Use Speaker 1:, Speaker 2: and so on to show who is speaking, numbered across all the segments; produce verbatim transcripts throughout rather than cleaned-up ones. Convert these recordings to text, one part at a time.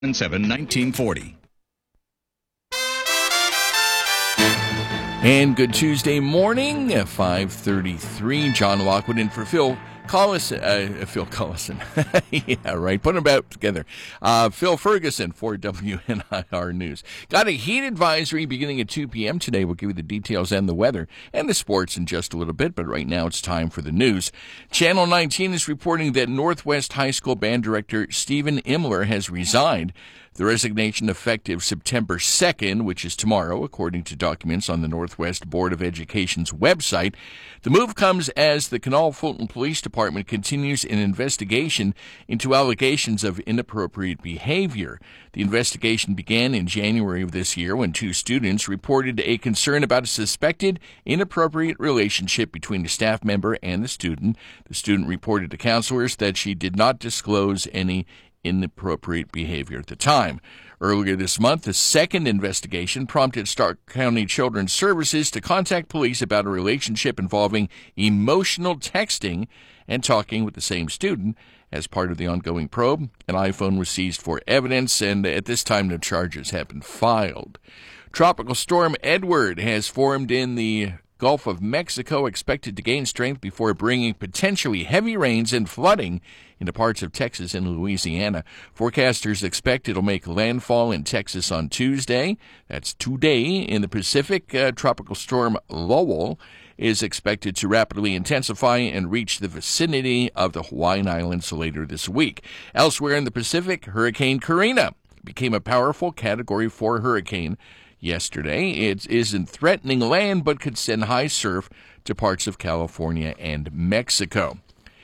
Speaker 1: seven nineteen forty.
Speaker 2: And good Tuesday morning at five thirty-three. John Lockwood in for Phil Collison. Uh, Phil Collison. Yeah, right. Put them back together. Uh, Phil Ferguson for W N I R News. Got a heat advisory beginning at two p.m. today. We'll give you the details and the weather and the sports in just a little bit, but right now it's time for the news. Channel nineteen is reporting that Northwest High School band director Stephen Imler has resigned. The resignation effective September second, which is tomorrow, according to documents on the Northwest Board of Education's website. The move comes as the Canal Fulton Police Department continues an investigation into allegations of inappropriate behavior. The investigation began in January of this year when two students reported a concern about a suspected inappropriate relationship between a staff member and the student. The student reported to counselors that she did not disclose any inappropriate behavior at the time. Earlier this month, a second investigation prompted Stark County Children's Services to contact police about a relationship involving emotional texting and talking with the same student. As part of the ongoing probe, an iPhone was seized for evidence, and at this time, no charges have been filed. Tropical storm Edward has formed in the Gulf of Mexico, expected to gain strength before bringing potentially heavy rains and flooding into parts of Texas and Louisiana. Forecasters expect it'll make landfall in Texas on Tuesday. That's today. In the Pacific, uh, tropical storm Lowell is expected to rapidly intensify and reach the vicinity of the Hawaiian Islands later this week. Elsewhere in the Pacific, Hurricane Karina became a powerful Category four hurricane yesterday. It isn't threatening land, but could send high surf to parts of California and Mexico.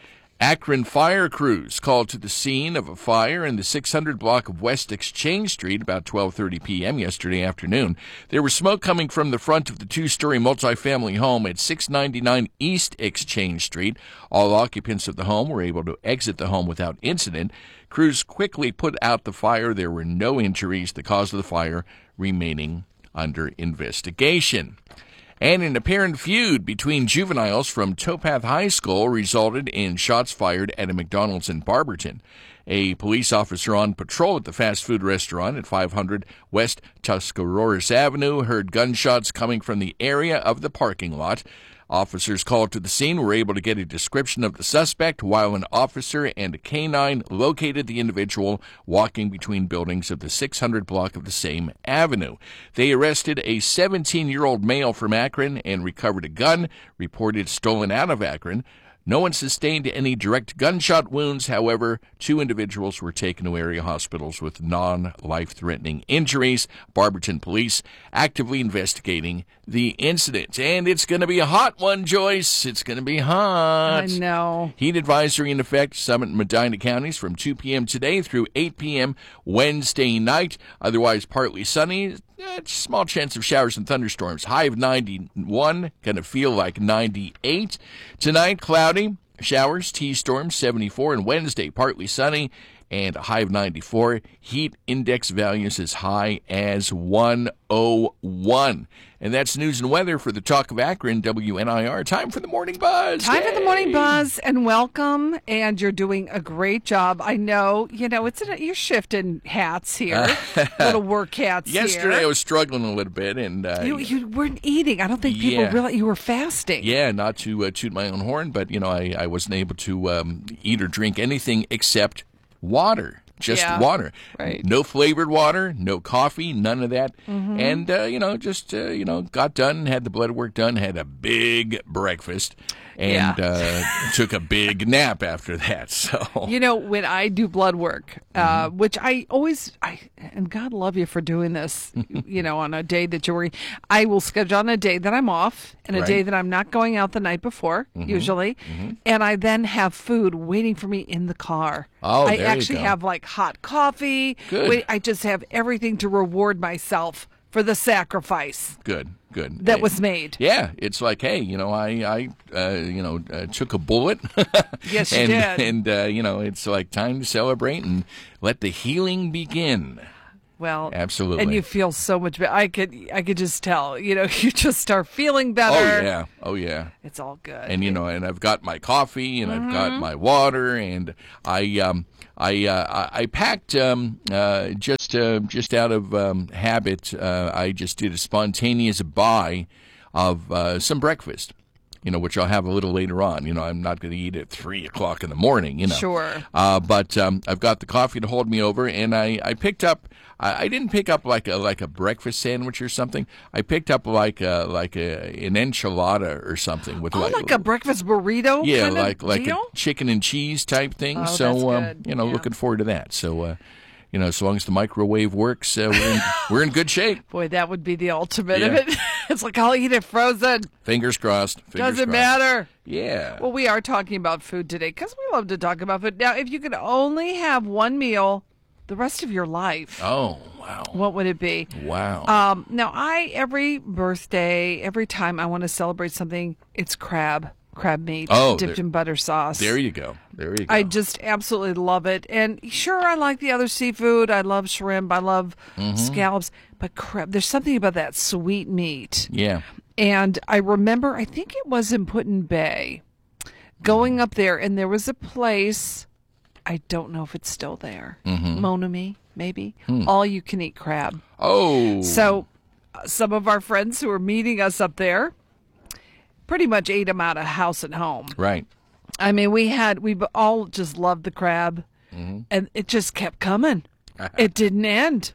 Speaker 2: Akron fire crews called to the scene of a fire in the six hundred block of West Exchange Street about twelve thirty p.m. yesterday afternoon. There was smoke coming from the front of the two-story multifamily home at six ninety-nine East Exchange Street. All occupants of the home were able to exit the home without incident. Crews quickly put out the fire. There were no injuries. The cause of the fire remaining under investigation. And an apparent feud between juveniles from Towpath High School resulted in shots fired at a McDonald's in Barberton. A police officer on patrol at the fast food restaurant at five hundred West Tuscarawas Avenue heard gunshots coming from the area of the parking lot. Officers called to the scene were able to get a description of the suspect, while an officer and a canine located the individual walking between buildings of the six hundred block of the same avenue. They arrested a seventeen-year-old male from Akron and recovered a gun reported stolen out of Akron. No one sustained any direct gunshot wounds. However, two individuals were taken to area hospitals with non-life-threatening injuries. Barberton police actively investigating the incident. And it's going to be a hot one, Joyce. It's going to be hot.
Speaker 3: I know.
Speaker 2: Heat advisory in effect, Summit and Medina counties from two p.m. today through eight p.m. Wednesday night. Otherwise, partly sunny. Eh, small chance of showers and thunderstorms. High of ninety-one, going to feel like ninety-eight. Tonight, cloudy, showers, T-storms, seventy-four. And Wednesday, partly sunny and a high of ninety-four. Heat index values as high as one oh one. And that's news and weather for the Talk of Akron, W N I R. Time for the Morning Buzz.
Speaker 3: Time
Speaker 2: Yay.
Speaker 3: for the Morning Buzz, and welcome. And you're doing a great job. I know, you know, it's a, you're shifting hats here, little work hats
Speaker 2: Yesterday
Speaker 3: here.
Speaker 2: I was struggling a little bit. and uh,
Speaker 3: You, you weren't eating. I don't think people
Speaker 2: Yeah.
Speaker 3: realize you were fasting.
Speaker 2: Yeah, not to uh, toot my own horn, but, you know, I, I wasn't able to um, eat or drink anything except water. Just
Speaker 3: Yeah,
Speaker 2: water.
Speaker 3: right.
Speaker 2: No flavored water, no coffee, none of that.
Speaker 3: Mm-hmm.
Speaker 2: And, uh, you know, just, uh, you know, got done, had the blood work done, had a big breakfast, and
Speaker 3: Yeah.
Speaker 2: uh, took a big nap after that. So,
Speaker 3: You know, when I do blood work, uh,
Speaker 2: Mm-hmm.
Speaker 3: which I always, I and God love you for doing this, you know, on a day that you're working, I will schedule on a day that I'm off and a
Speaker 2: Right.
Speaker 3: day that I'm not going out the night before, usually, and I then have food waiting for me in the car.
Speaker 2: Oh,
Speaker 3: I
Speaker 2: there you
Speaker 3: actually
Speaker 2: go.
Speaker 3: have like hot coffee.
Speaker 2: Good.
Speaker 3: Wait, I just have everything to reward myself for the sacrifice
Speaker 2: good, good.
Speaker 3: that
Speaker 2: Hey.
Speaker 3: was made.
Speaker 2: Yeah, it's like, hey, you know, I, I, uh, you know, uh, took a bullet.
Speaker 3: Yes, you
Speaker 2: and,
Speaker 3: did.
Speaker 2: And uh, you know, it's like time to celebrate and let the healing begin.
Speaker 3: Well,
Speaker 2: Absolutely.
Speaker 3: and you feel so much better. I could, I could just tell. You know, you just start feeling better.
Speaker 2: Oh yeah, oh yeah.
Speaker 3: It's all good.
Speaker 2: And you know, and I've got my coffee and I've
Speaker 3: Mm-hmm.
Speaker 2: got my water, and I, um, I uh, I I packed um, uh, just uh, just out of um, habit. Uh, I just did a spontaneous buy of uh, some breakfast, you know, which I'll have a little later on. You know, I'm not going to eat at three o'clock in the morning. You know,
Speaker 3: Sure.
Speaker 2: Uh, but um, I've got the coffee to hold me over, and I, I picked up. I, I didn't pick up like a like a breakfast sandwich or something. I picked up like a, like a, an enchilada or something with
Speaker 3: Oh,
Speaker 2: like,
Speaker 3: like a breakfast burrito
Speaker 2: yeah,
Speaker 3: kind
Speaker 2: like
Speaker 3: of
Speaker 2: like
Speaker 3: deal?
Speaker 2: a chicken and cheese type thing.
Speaker 3: Oh,
Speaker 2: so
Speaker 3: that's
Speaker 2: um,
Speaker 3: good.
Speaker 2: you know,
Speaker 3: Yeah.
Speaker 2: looking forward to that. So. Uh, You know, as long as the microwave works, uh, we're, in, we're in good shape.
Speaker 3: Boy, that would be the ultimate of
Speaker 2: Yeah.
Speaker 3: it. It's like, I'll eat it frozen.
Speaker 2: Fingers crossed. Fingers
Speaker 3: Doesn't
Speaker 2: crossed.
Speaker 3: matter.
Speaker 2: Yeah.
Speaker 3: Well, we are talking about food today because we love to talk about food. Now, if you could only have one meal the rest of your life,
Speaker 2: Oh, wow.
Speaker 3: what would it be?
Speaker 2: Wow.
Speaker 3: Um, now, I, every birthday, every time I want to celebrate something, it's crab, crab meat
Speaker 2: Oh,
Speaker 3: dipped
Speaker 2: there-
Speaker 3: in butter sauce.
Speaker 2: there you go. There you go.
Speaker 3: I just absolutely love it. And sure, I like the other seafood. I love shrimp. I love
Speaker 2: Mm-hmm.
Speaker 3: scallops. But crab, there's something about that sweet meat.
Speaker 2: yeah.
Speaker 3: And I remember, I think it was in Putin Bay, going up there, and there was a place, I don't know if it's still there,
Speaker 2: Mm-hmm.
Speaker 3: Monami, maybe,
Speaker 2: Hmm.
Speaker 3: all you can eat crab.
Speaker 2: Oh.
Speaker 3: So uh, some of our friends who were meeting us up there pretty much ate them out of house and home.
Speaker 2: Right.
Speaker 3: I mean, we had, we all just loved the crab,
Speaker 2: Mm-hmm.
Speaker 3: and it just kept coming. It didn't end.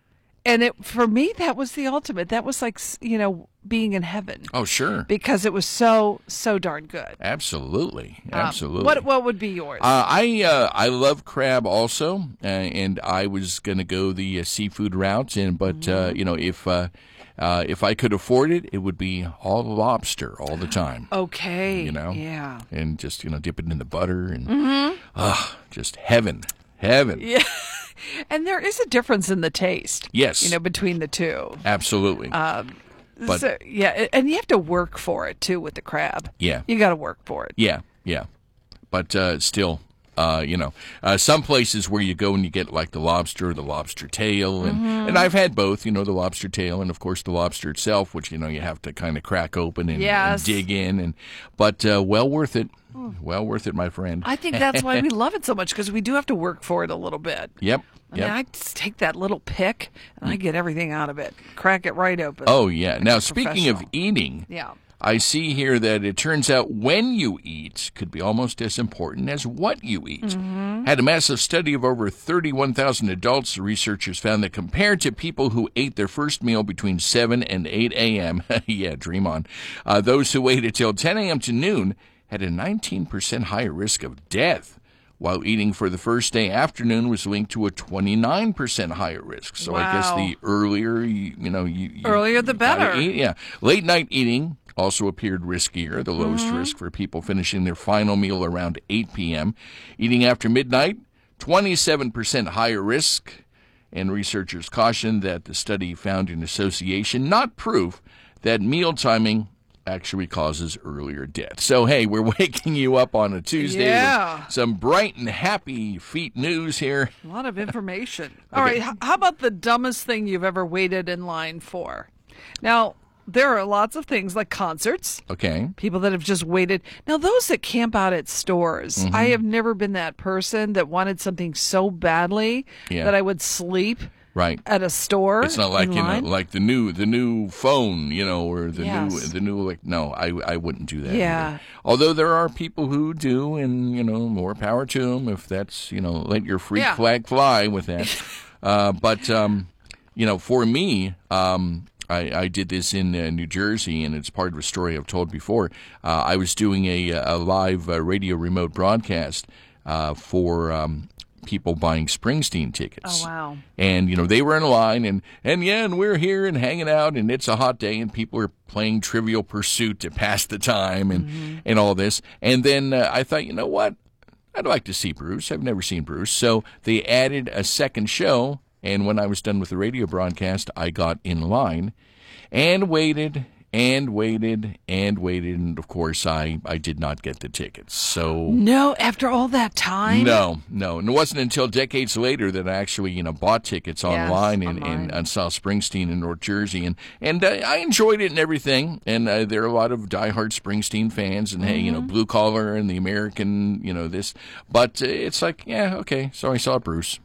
Speaker 3: And it, for me, that was the ultimate. That was like, you know, being in heaven
Speaker 2: Oh, sure.
Speaker 3: because it was so, so darn good.
Speaker 2: Absolutely.
Speaker 3: Um,
Speaker 2: Absolutely.
Speaker 3: what what would be yours?
Speaker 2: Uh, I uh, I love crab also, uh, and I was going to go the uh, seafood route, and but
Speaker 3: Mm-hmm.
Speaker 2: uh, you know if uh, uh, if I could afford it, it would be all lobster all the time,
Speaker 3: okay.
Speaker 2: you know?
Speaker 3: Yeah.
Speaker 2: and just you know dip it in the butter and ah, just heaven, heaven.
Speaker 3: Mm-hmm. Yeah. And there is a difference in the taste.
Speaker 2: Yes.
Speaker 3: You know, between the two.
Speaker 2: Absolutely. But-
Speaker 3: So, yeah, and you have to work for it too with the crab.
Speaker 2: Yeah.
Speaker 3: You got to work for it.
Speaker 2: Yeah, yeah, but uh, still, uh, you know, uh, some places where you go and you get like the lobster, or the lobster tail, and
Speaker 3: Mm-hmm.
Speaker 2: and I've had both, you know, the lobster tail and of course the lobster itself, which you know you have to kind of crack open and,
Speaker 3: Yes.
Speaker 2: and dig in, and but uh, well worth it, well worth it, my friend.
Speaker 3: I think that's why we love it so much because we do have to work for it a little bit.
Speaker 2: Yep,
Speaker 3: I
Speaker 2: yep.
Speaker 3: mean, I just take that little pick and I get everything out of it. Crack it right open.
Speaker 2: Oh yeah. Now speaking of
Speaker 3: professional.
Speaker 2: eating,
Speaker 3: Yeah.
Speaker 2: I see here that it turns out when you eat could be almost as important as what you eat.
Speaker 3: Mm-hmm.
Speaker 2: Had a massive study of over thirty-one thousand adults. Researchers found that compared to people who ate their first meal between seven and eight a.m., yeah, dream on, uh, those who ate until ten a.m. to noon had a nineteen percent higher risk of death, while eating for the first day afternoon was linked to a twenty-nine percent higher risk. So I guess
Speaker 3: Wow.
Speaker 2: the earlier you, you know, you, you
Speaker 3: Earlier the
Speaker 2: you gotta
Speaker 3: better.
Speaker 2: eat. Yeah. Late night eating also appeared riskier, the lowest
Speaker 3: Mm-hmm.
Speaker 2: risk for people finishing their final meal around eight p.m. Eating after midnight, twenty-seven percent higher risk. And researchers cautioned that the study found an association, not proof, that meal timing actually causes earlier death. So, hey, we're waking you up on a Tuesday
Speaker 3: Yeah.
Speaker 2: with some bright and happy feet news here.
Speaker 3: A lot of information. All
Speaker 2: Okay.
Speaker 3: right. h- How about the dumbest thing you've ever waited in line for? Now, there are lots of things like concerts,
Speaker 2: Okay.
Speaker 3: people that have just waited. Now, those that camp out at stores,
Speaker 2: Mm-hmm.
Speaker 3: I have never been that person that wanted something so badly
Speaker 2: Yeah.
Speaker 3: that I would sleep
Speaker 2: Right.
Speaker 3: at a store.
Speaker 2: It's not like
Speaker 3: in
Speaker 2: you know,
Speaker 3: line.
Speaker 2: like the new the new phone, you know, or the new
Speaker 3: Yes.
Speaker 2: the new like. No, I I wouldn't do that.
Speaker 3: Yeah.
Speaker 2: either. Although there are people who do, and you know, more power to them. If that's you know, let your freak
Speaker 3: Yeah.
Speaker 2: flag fly with that. uh, but um, you know, for me, um, I, I did this in uh, New Jersey, and it's part of a story I've told before. Uh, I was doing a, a live uh, radio remote broadcast uh, for um, people buying Springsteen tickets.
Speaker 3: Oh, wow.
Speaker 2: And, you know, they were in line, and, and yeah, and we're here and hanging out, and it's a hot day, and people are playing Trivial Pursuit to pass the time and,
Speaker 3: Mm-hmm.
Speaker 2: and all this. And then uh, I thought, you know what? I'd like to see Bruce. I've never seen Bruce. So they added a second show, and when I was done with the radio broadcast, I got in line and waited and waited and waited, and of course I, I did not get the tickets. So
Speaker 3: No, after all that time?
Speaker 2: no, no. And it wasn't until decades later that I actually, you know, bought tickets online,
Speaker 3: Yes,
Speaker 2: in,
Speaker 3: online.
Speaker 2: in on South Springsteen in North Jersey, and and uh, I enjoyed it and everything. And uh, there are a lot of diehard Springsteen fans, and hey, you know, blue collar and the American, you know, this. But uh, it's like, yeah, okay. So I saw Bruce.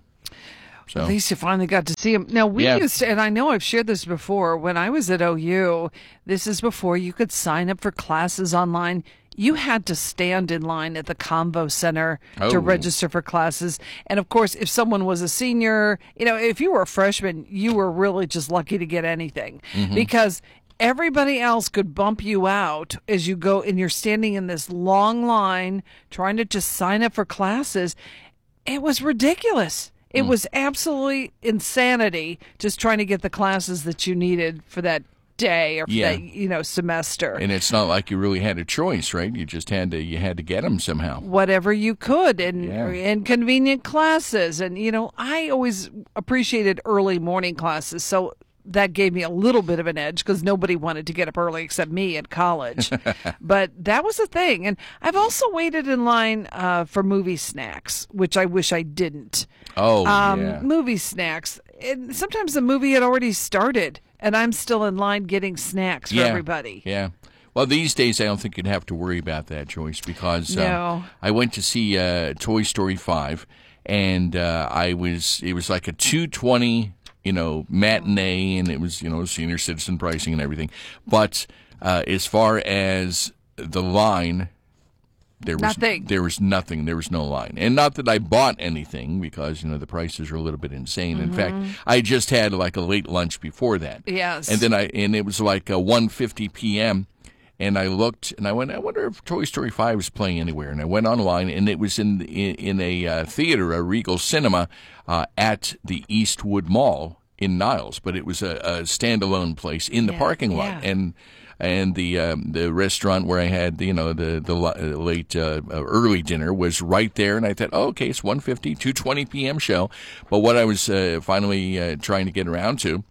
Speaker 2: So
Speaker 3: At least you finally got to see him. Now, we
Speaker 2: Yeah.
Speaker 3: used to, and I know I've shared this before, when I was at O U, this is before you could sign up for classes online. You had to stand in line at the Convo Center
Speaker 2: Oh.
Speaker 3: to register for classes. And of course, if someone was a senior, you know, if you were a freshman, you were really just lucky to get anything because everybody else could bump you out as you go and you're standing in this long line trying to just sign up for classes. It was ridiculous. It was absolutely insanity just trying to get the classes that you needed for that day or for
Speaker 2: Yeah.
Speaker 3: that, you know, semester.
Speaker 2: and it's not like you really had a choice, right? You just had to you had to get them somehow.
Speaker 3: Whatever you could and
Speaker 2: Yeah.
Speaker 3: inconvenient classes. And, you know, I always appreciated early morning classes. So that gave me a little bit of an edge because nobody wanted to get up early except me at college. But that was a thing. And I've also waited in line uh, for movie snacks, which I wish I didn't.
Speaker 2: Oh,
Speaker 3: Um,
Speaker 2: yeah.
Speaker 3: Movie snacks. And sometimes the movie had already started and I'm still in line getting snacks for
Speaker 2: yeah.
Speaker 3: everybody.
Speaker 2: Yeah. Well, these days I don't think you'd have to worry about that, Joyce, because uh,
Speaker 3: No.
Speaker 2: I went to see uh, Toy Story five, and uh, I was it was like a two twenty, you know, matinee, and it was, you know, senior citizen pricing and everything. But uh, as far as the line, there was
Speaker 3: Nothing.
Speaker 2: there was nothing. There was no line, and not that I bought anything because, you know, the prices are a little bit insane. In fact, I just had like a late lunch before that.
Speaker 3: Yes.
Speaker 2: And then I and it was like uh, one fifty p.m. and I looked and I went, I wonder if Toy Story five is playing anywhere. And I went online, and it was in in, in a uh, theater, a Regal Cinema, uh, at the Eastwood Mall in Niles. But it was a, a standalone place in the
Speaker 3: Yeah,
Speaker 2: parking lot,
Speaker 3: yeah.
Speaker 2: and and the um, the restaurant where I had you know the the li- late uh, early dinner was right there. And I thought, oh, okay, it's one fifty, two twenty p.m. show. But what I was uh, finally uh, trying to get around to,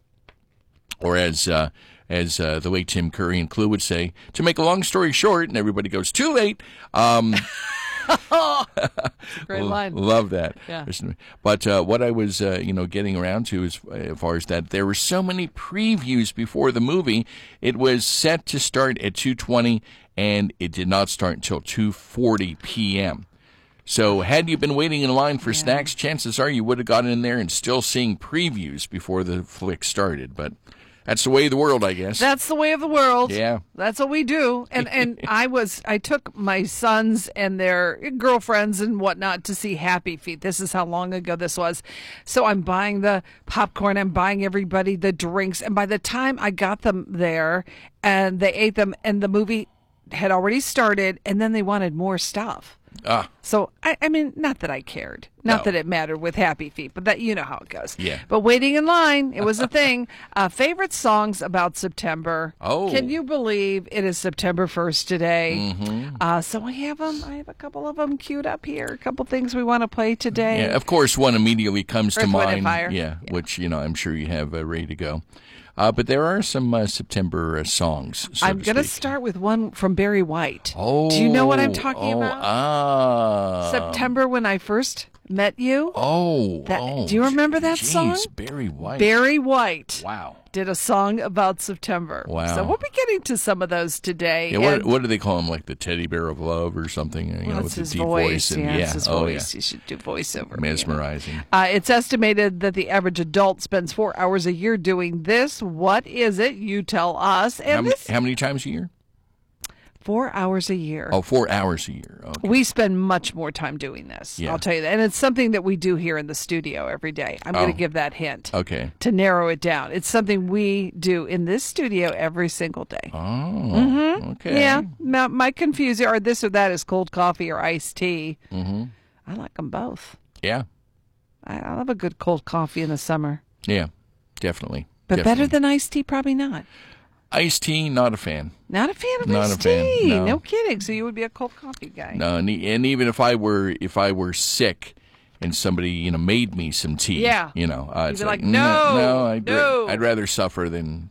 Speaker 2: or as uh, as uh, the late Tim Curry and Clue would say, to make a long story short, and everybody goes, too late. Um,
Speaker 3: Great line.
Speaker 2: Love that.
Speaker 3: Yeah.
Speaker 2: But uh, what I was, uh, you know, getting around to is, as far as that, there were so many previews before the movie. It was set to start at two twenty, and it did not start until two forty p.m. So had you been waiting in line for
Speaker 3: Yeah.
Speaker 2: snacks, chances are you would have gotten in there and still seeing previews before the flick started. But that's the way of the world, I guess.
Speaker 3: That's the way of the world.
Speaker 2: Yeah.
Speaker 3: That's what we do. And and I was I took my sons and their girlfriends and whatnot to see Happy Feet. This is how long ago this was. So I'm buying the popcorn, I'm buying everybody the drinks, and by the time I got them there and they ate them and the movie had already started and then they wanted more stuff.
Speaker 2: Ah,
Speaker 3: So, I, I mean, not that I cared. Not
Speaker 2: No.
Speaker 3: that it mattered with Happy Feet, but that you know how it goes.
Speaker 2: Yeah.
Speaker 3: But waiting in line, it was a thing. Uh, favorite songs about September.
Speaker 2: Oh.
Speaker 3: Can you believe it is September first today?
Speaker 2: Mm-hmm.
Speaker 3: Uh, so I have them. I have a couple of them queued up here. A couple things we want to play today.
Speaker 2: yeah. Of course, one immediately comes to
Speaker 3: Earth, Wind, and
Speaker 2: mind.
Speaker 3: Fire.
Speaker 2: Yeah,
Speaker 3: Yeah.
Speaker 2: which, you know, I'm sure you have uh, ready to go. Uh, but there are some uh, September uh, songs. So
Speaker 3: I'm
Speaker 2: to
Speaker 3: going to
Speaker 2: speak.
Speaker 3: start with one from Barry White.
Speaker 2: Oh,
Speaker 3: Do you know what I'm talking
Speaker 2: oh,
Speaker 3: about?
Speaker 2: Ah,
Speaker 3: September when I first met you.
Speaker 2: Oh,
Speaker 3: That-
Speaker 2: oh,
Speaker 3: do you remember that
Speaker 2: geez,
Speaker 3: song?
Speaker 2: Barry White.
Speaker 3: Barry White.
Speaker 2: Wow.
Speaker 3: Did a song about September.
Speaker 2: Wow.
Speaker 3: So we'll be getting to some of those today.
Speaker 2: Yeah, what,
Speaker 3: And-
Speaker 2: what do they call him? Like the teddy bear of love or something? You
Speaker 3: well,
Speaker 2: know,
Speaker 3: it's
Speaker 2: with the
Speaker 3: his
Speaker 2: deep
Speaker 3: voice.
Speaker 2: and
Speaker 3: yeah,
Speaker 2: yeah,
Speaker 3: it's his
Speaker 2: oh
Speaker 3: voice.
Speaker 2: yeah,
Speaker 3: You should do voiceover.
Speaker 2: mesmerizing.
Speaker 3: Uh, it's estimated that the average adult spends four hours a year doing this. What is it? You tell us. And
Speaker 2: How, many-
Speaker 3: this
Speaker 2: how many times a year?
Speaker 3: four hours a year.
Speaker 2: Oh, four hours a year. Okay.
Speaker 3: We spend much more time doing this.
Speaker 2: Yeah.
Speaker 3: I'll tell you that. And it's something that we do here in the studio every day. I'm going
Speaker 2: Oh.
Speaker 3: to give that hint
Speaker 2: Okay.
Speaker 3: to narrow it down. It's something we do in this studio every single day.
Speaker 2: Oh, okay.
Speaker 3: Mm-hmm. Yeah, my, my confusion or this or that is cold coffee or iced tea.
Speaker 2: Mm-hmm.
Speaker 3: I like them both.
Speaker 2: Yeah.
Speaker 3: I, I love a good cold coffee in the summer,
Speaker 2: Yeah. Definitely.
Speaker 3: but
Speaker 2: Definitely.
Speaker 3: better than iced tea, probably not.
Speaker 2: Iced tea, not a fan.
Speaker 3: Not a fan of
Speaker 2: Not
Speaker 3: iced
Speaker 2: a fan,
Speaker 3: tea.
Speaker 2: no.
Speaker 3: kidding. So you would be a cold coffee guy.
Speaker 2: No, and, e- and even if I were if I were sick and somebody you know made me some tea,
Speaker 3: Yeah.
Speaker 2: you know, uh, it's
Speaker 3: be like,
Speaker 2: "Mm,
Speaker 3: "No,
Speaker 2: no, I'd, ra-
Speaker 3: no."
Speaker 2: I'd rather suffer than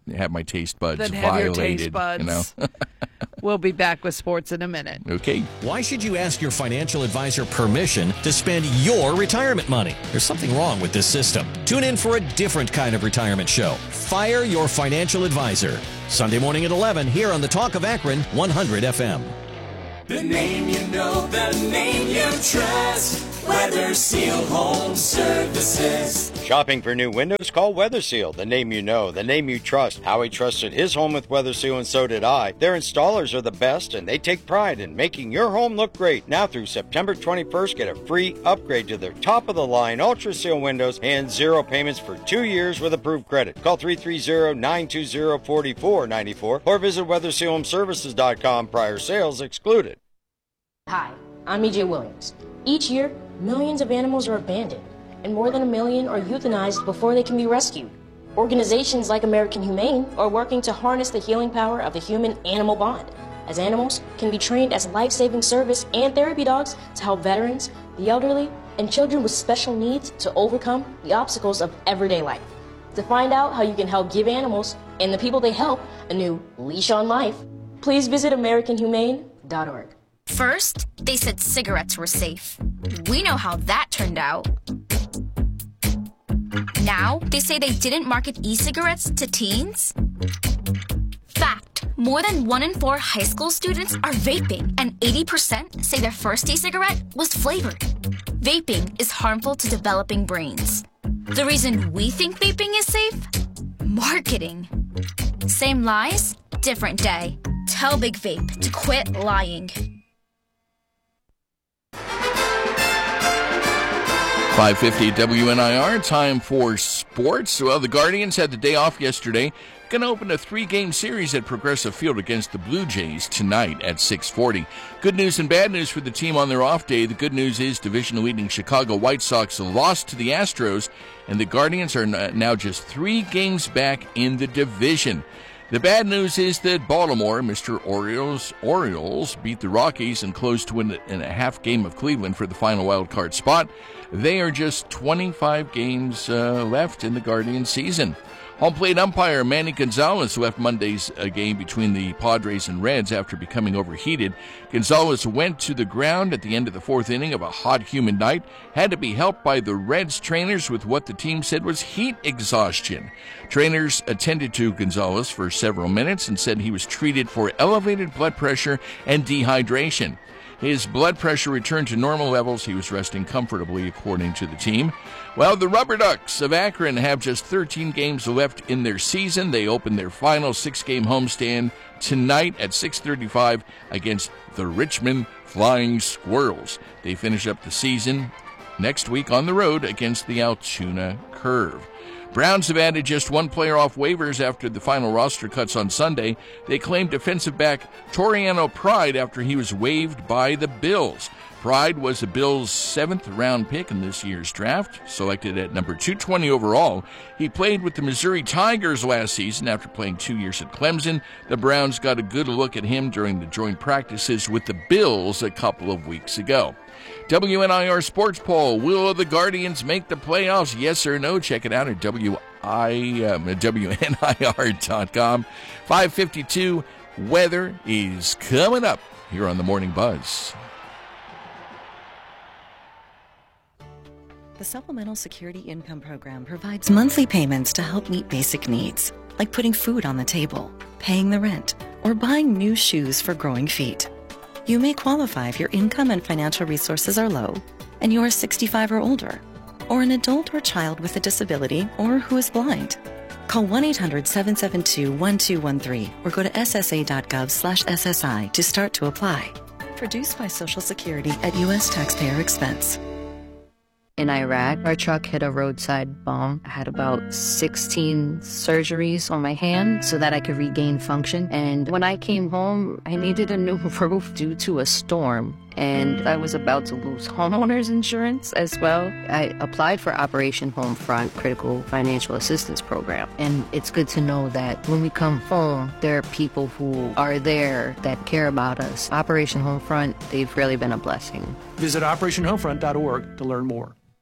Speaker 2: have my taste buds
Speaker 3: Then have
Speaker 2: violated.
Speaker 3: your taste buds.
Speaker 2: You know?
Speaker 3: We'll be back with sports in a minute.
Speaker 2: Okay.
Speaker 1: Why should you ask your financial advisor permission to spend your retirement money? There's something wrong with this system. Tune in for a different kind of retirement show. Fire Your Financial Advisor. Sunday morning at eleven here on the Talk of Akron, one hundred F M.
Speaker 4: The name you know, the name you trust. Weather Seal Home Services.
Speaker 5: Shopping for new windows? Call Weather Seal, the name you know, the name you trust. Howie trusted his home with Weather Seal, and so did I. Their installers are the best, and they take pride in making your home look great. Now through September twenty-first, get a free upgrade to their top-of-the-line Ultra Seal windows and zero payments for two years with approved credit. Call three three zero, nine two zero, four four nine four or visit weather seal home services dot com. Prior sales excluded.
Speaker 6: Hi, I'm E J Williams. Each year, millions of animals are abandoned, and more than a million are euthanized before they can be rescued. Organizations like American Humane are working to harness the healing power of the human-animal bond, as animals can be trained as life-saving service and therapy dogs to help veterans, the elderly, and children with special needs to overcome the obstacles of everyday life. To find out how you can help give animals and the people they help a new leash on life, please visit american humane dot org.
Speaker 7: First, they said cigarettes were safe. We know how that turned out. Now, they say they didn't market e-cigarettes to teens? Fact, more than one in four high school students are vaping, and eighty percent say their first e-cigarette was flavored. Vaping is harmful to developing brains. The reason we think vaping is safe? Marketing. Same lies, different day. Tell Big Vape to quit lying.
Speaker 2: five fifty W N I R, time for sports. Well, the Guardians had the day off yesterday. Going to open a three-game series at Progressive Field against the Blue Jays tonight at six forty. Good news and bad news for the team on their off day. The good news is division-leading Chicago White Sox lost to the Astros, and the Guardians are now just three games back in the division. The bad news is that Baltimore, Mister Orioles, Orioles beat the Rockies and closed to win in a half game of Cleveland for the final wild card spot. They are just twenty-five games uh, left in the Guardians season. Home plate umpire Manny Gonzalez left Monday's uh, game between the Padres and Reds after becoming overheated. Gonzalez went to the ground at the end of the fourth inning of a hot, humid night, had to be helped by the Reds trainers with what the team said was heat exhaustion. Trainers attended to Gonzalez for several minutes and said he was treated for elevated blood pressure and dehydration. His blood pressure returned to normal levels. He was resting comfortably, according to the team. Well, the Rubber Ducks of Akron have just thirteen games left in their season. They open their final six-game homestand tonight at six thirty-five against the Richmond Flying Squirrels. They finish up the season next week on the road against the Altoona Curve. Browns have added just one player off waivers after the final roster cuts on Sunday. They claimed defensive back Toriano Pride after he was waived by the Bills. Pride was the Bills' seventh-round pick in this year's draft, selected at number two twenty overall. He played with the Missouri Tigers last season after playing two years at Clemson. The Browns got a good look at him during the joint practices with the Bills a couple of weeks ago. W N I R Sports Poll. Will the Guardians make the playoffs? Yes or no? Check it out at W I, um, W N I R dot com. five fifty-two weather is coming up here on the Morning Buzz.
Speaker 8: The Supplemental Security Income Program provides monthly payments to help meet basic needs, like putting food on the table, paying the rent, or buying new shoes for growing feet. You may qualify if your income and financial resources are low, and you are sixty-five or older, or an adult or child with a disability, or who is blind. Call one eight hundred, seven seven two, one two one three or go to S S A dot gov slash S S I to start to apply. Produced by Social Security at U S taxpayer expense.
Speaker 9: In Iraq, our truck hit a roadside bomb. I had about sixteen surgeries on my hand so that I could regain function. And when I came home, I needed a new roof due to a storm. And I was about to lose homeowners insurance as well. I applied for Operation Homefront Critical Financial Assistance Program. And it's good to know that when we come home, there are people who are there that care about us. Operation Homefront, they've really been a blessing.
Speaker 10: Visit operation homefront dot org to learn more.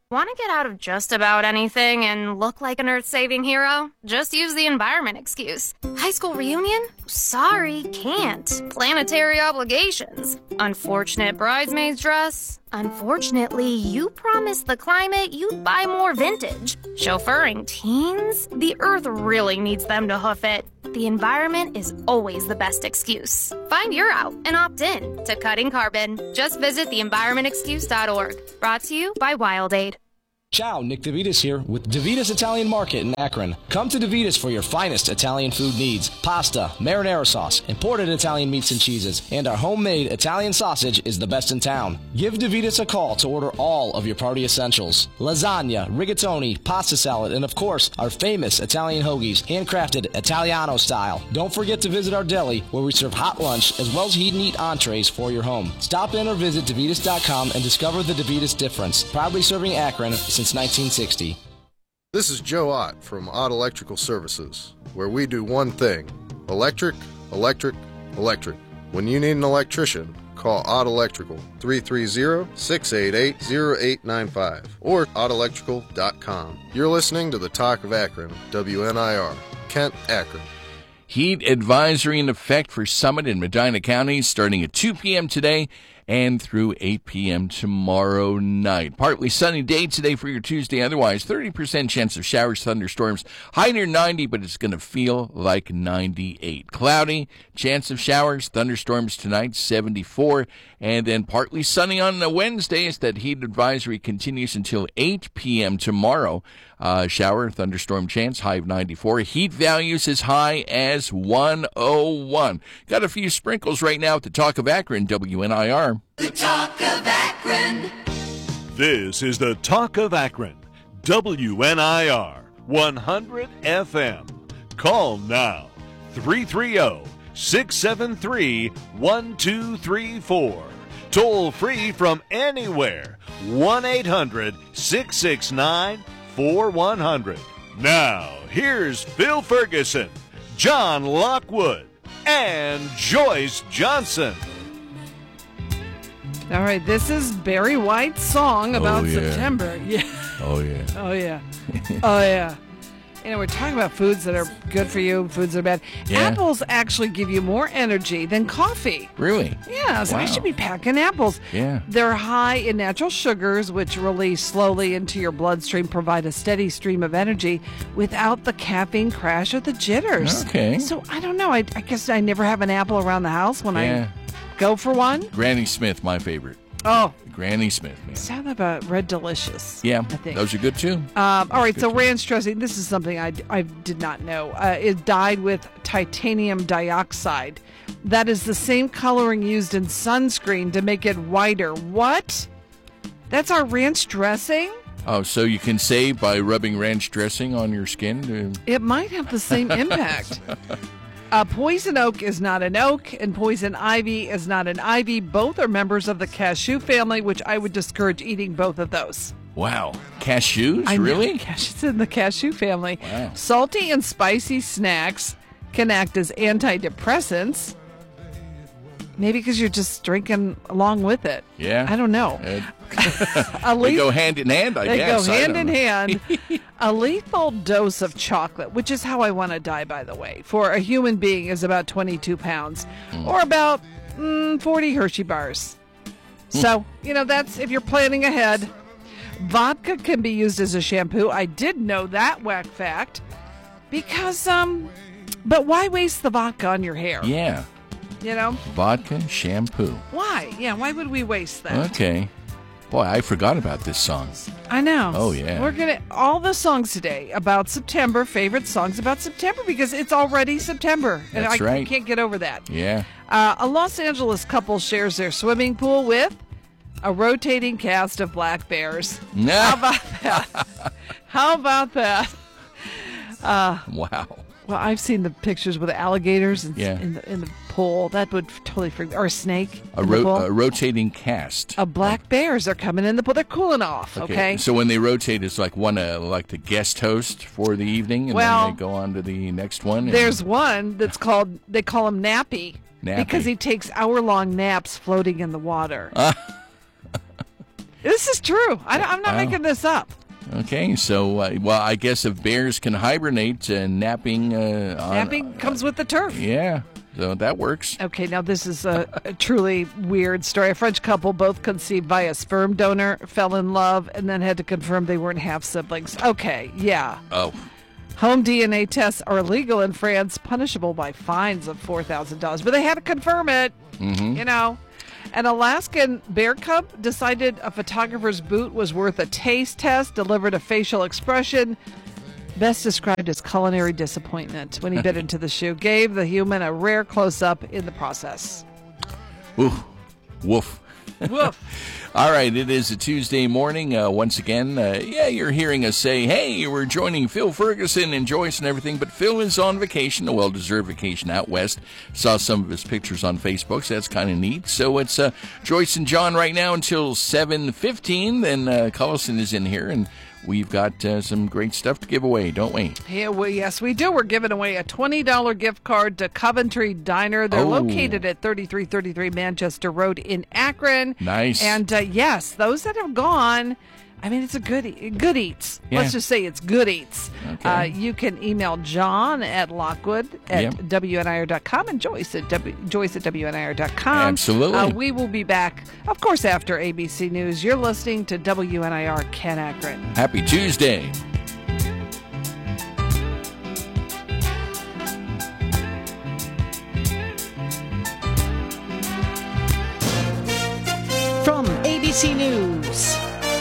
Speaker 10: Want to get out of just about anything and look like an earth-saving hero? Just use the environment excuse. High school reunion? Sorry, can't. Planetary obligations. Unfortunate bridesmaid's dress? Unfortunately, you promised the climate you'd buy more vintage. Chauffeuring teens? The earth really needs them to hoof it. The environment is always the best excuse. Find your out and opt in to Cutting Carbon. Just visit the environment excuse dot org. Brought to you by WildAid.
Speaker 11: Ciao, Nick DeVitas here with DeVitas Italian Market in Akron. Come to DeVitas for your finest Italian food needs. Pasta, marinara sauce, imported Italian meats and cheeses, and our homemade Italian sausage is the best in town. Give DeVitas a call to order all of your party essentials. Lasagna, rigatoni, pasta salad, and of course, our famous Italian hoagies, handcrafted Italiano style. Don't forget to visit our deli where we serve hot lunch as well as heat and eat entrees for your home. Stop in or visit DeVitas dot com and discover the DeVitas difference. Proudly serving Akron since nineteen sixty.
Speaker 12: This is Joe Ott from Ott Electrical Services, where we do one thing: electric, electric, electric. When you need an electrician, call Ott Electrical, three three zero, six eight eight, zero eight nine five, or ott electrical dot com. You're listening to the Talk of Akron, W N I R, Kent, Akron.
Speaker 2: Heat advisory in effect for Summit and Medina counties starting at two p.m. today and through eight p.m. tomorrow night. Partly sunny day today for your Tuesday. Otherwise, thirty percent chance of showers, thunderstorms. High near ninety, but it's going to feel like ninety-eight. Cloudy, chance of showers, thunderstorms tonight, seventy-four. And then partly sunny on the Wednesday as that heat advisory continues until eight p.m. tomorrow. Uh, shower, thunderstorm chance, high of ninety-four. Heat values as high as one oh one. Got a few sprinkles right now at the Talk of Akron, W N I R.
Speaker 4: The Talk of Akron.
Speaker 13: This is the Talk of Akron, W N I R, one hundred F M. Call now, three three zero, six seven three, one two three four. Toll free from anywhere, one eight hundred, six six nine, four one zero zero. Now, here's Phil Ferguson, John Lockwood, and Joyce Johnson.
Speaker 3: All right, this is Barry White's song about
Speaker 2: oh, yeah.
Speaker 3: September. Yeah.
Speaker 2: Oh, yeah.
Speaker 3: Oh, yeah. Oh, yeah. You know, we're talking about foods that are good for you, foods that are bad.
Speaker 2: Yeah.
Speaker 3: Apples actually give you more energy than coffee.
Speaker 2: Really?
Speaker 3: Yeah, so
Speaker 2: Wow.
Speaker 3: I should be packing apples.
Speaker 2: Yeah.
Speaker 3: They're high in natural sugars, which release slowly into your bloodstream, provide a steady stream of energy without the caffeine crash or the jitters.
Speaker 2: Okay.
Speaker 3: So I don't know. I, I guess I never have an apple around the house when
Speaker 2: Yeah.
Speaker 3: I go for one.
Speaker 2: Granny Smith, my favorite.
Speaker 3: Oh.
Speaker 2: Granny Smith, man.
Speaker 3: Sound about Red Delicious.
Speaker 2: Yeah,
Speaker 3: I think.
Speaker 2: those are good too.
Speaker 3: Um, all right,
Speaker 2: Good
Speaker 3: so
Speaker 2: too.
Speaker 3: ranch dressing. This is something I, I did not know. Uh, it dyed with titanium dioxide. That is the same coloring used in sunscreen to make it whiter. What? That's our ranch dressing?
Speaker 2: Oh, so you can save by rubbing ranch dressing on your skin? To...
Speaker 3: It might have the same impact. Uh, poison oak is not an oak, and poison ivy is not an ivy. Both are members of the cashew family, which I would discourage eating both of those.
Speaker 2: Wow. Cashews?
Speaker 3: I know,
Speaker 2: Really?
Speaker 3: Cashews in the cashew family.
Speaker 2: Wow.
Speaker 3: Salty and spicy snacks can act as antidepressants. Maybe because you're just drinking along with it.
Speaker 2: Yeah.
Speaker 3: I don't know.
Speaker 2: Uh,
Speaker 3: A
Speaker 2: they
Speaker 3: leth-
Speaker 2: go hand in hand, I
Speaker 3: they
Speaker 2: guess.
Speaker 3: go
Speaker 2: I
Speaker 3: hand
Speaker 2: don't
Speaker 3: in
Speaker 2: know.
Speaker 3: hand. A lethal dose of chocolate, which is how I want to die, by the way, for a human being is about twenty-two pounds
Speaker 2: Mm.
Speaker 3: or about mm, forty Hershey bars. So, you know, that's if you're planning ahead. Vodka can be used as a shampoo. I did know that whack fact because, um, but why waste the vodka on your hair?
Speaker 2: Yeah.
Speaker 3: You know?
Speaker 2: Vodka shampoo.
Speaker 3: Why? Yeah, why would we waste that?
Speaker 2: Okay. Boy, I forgot about this song.
Speaker 3: I know.
Speaker 2: Oh, yeah.
Speaker 3: We're going to, all the songs today about September, favorite songs about September because it's already September. And
Speaker 2: That's
Speaker 3: I
Speaker 2: right.
Speaker 3: can't get over that.
Speaker 2: Yeah.
Speaker 3: Uh, a Los Angeles couple shares their swimming pool with a rotating cast of black bears. How about that? How about that? Uh,
Speaker 2: Wow.
Speaker 3: well, I've seen the pictures with alligators in,
Speaker 2: Yeah.
Speaker 3: in, the, in the pool. That would totally freak me. Or a snake.
Speaker 2: A,
Speaker 3: in the
Speaker 2: ro-
Speaker 3: pool.
Speaker 2: a rotating cast.
Speaker 3: A black bears are coming in the pool. They're cooling off, okay?
Speaker 2: So when they rotate, it's like one, uh, like the guest host for the evening, and
Speaker 3: Well,
Speaker 2: then they go on to the next one. and-
Speaker 3: There's one that's called, they call him Nappy.
Speaker 2: Nappy.
Speaker 3: Because he takes hour-long naps floating in the water. This is true. I, I'm not
Speaker 2: Wow.
Speaker 3: making this up.
Speaker 2: Okay, so, uh, well, I guess if bears can hibernate, uh, napping... Uh, on,
Speaker 3: Napping comes with the turf.
Speaker 2: Yeah, so that works.
Speaker 3: Okay, now this is a, a truly weird story. A French couple, both conceived by a sperm donor, fell in love, and then had to confirm they weren't half-siblings. Okay, yeah.
Speaker 2: Oh.
Speaker 3: Home D N A tests are illegal in France, punishable by fines of four thousand dollars. But they had to confirm it,
Speaker 2: Mm-hmm.
Speaker 3: you know. An Alaskan bear cub decided a photographer's boot was worth a taste test, delivered a facial expression, best described as culinary disappointment when he bit into the shoe, gave the human a rare close-up in the process.
Speaker 2: Ooh. Woof.
Speaker 3: Woof.
Speaker 2: All right, it is a Tuesday morning. Uh, once again, uh, yeah, you're hearing us say, hey, we're joining Phil Ferguson and Joyce and everything, but Phil is on vacation, a well-deserved vacation out west. Saw some of his pictures on Facebook, so that's kind of neat. So it's uh, Joyce and John right now until seven fifteen. Then uh, Collison is in here, and we've got uh, some great stuff to give away, don't we?
Speaker 3: Yeah, well, yes, we do. We're giving away a twenty dollars gift card to Coventry Diner. They're
Speaker 2: Oh.
Speaker 3: located at thirty-three thirty-three Manchester Road in Akron.
Speaker 2: Nice.
Speaker 3: And uh, yes, those that have gone, I mean, it's a good, e- good eats.
Speaker 2: Yeah.
Speaker 3: Let's just say it's good eats.
Speaker 2: Okay.
Speaker 3: Uh, you can email John at Lockwood at
Speaker 2: Yep.
Speaker 3: W N I R dot com and Joyce at, w, Joyce at W N I R dot com.
Speaker 2: Absolutely.
Speaker 3: Uh, we will be back, of course, after A B C News. You're listening to W N I R Ken Akron.
Speaker 2: Happy Tuesday.
Speaker 14: From A B C News,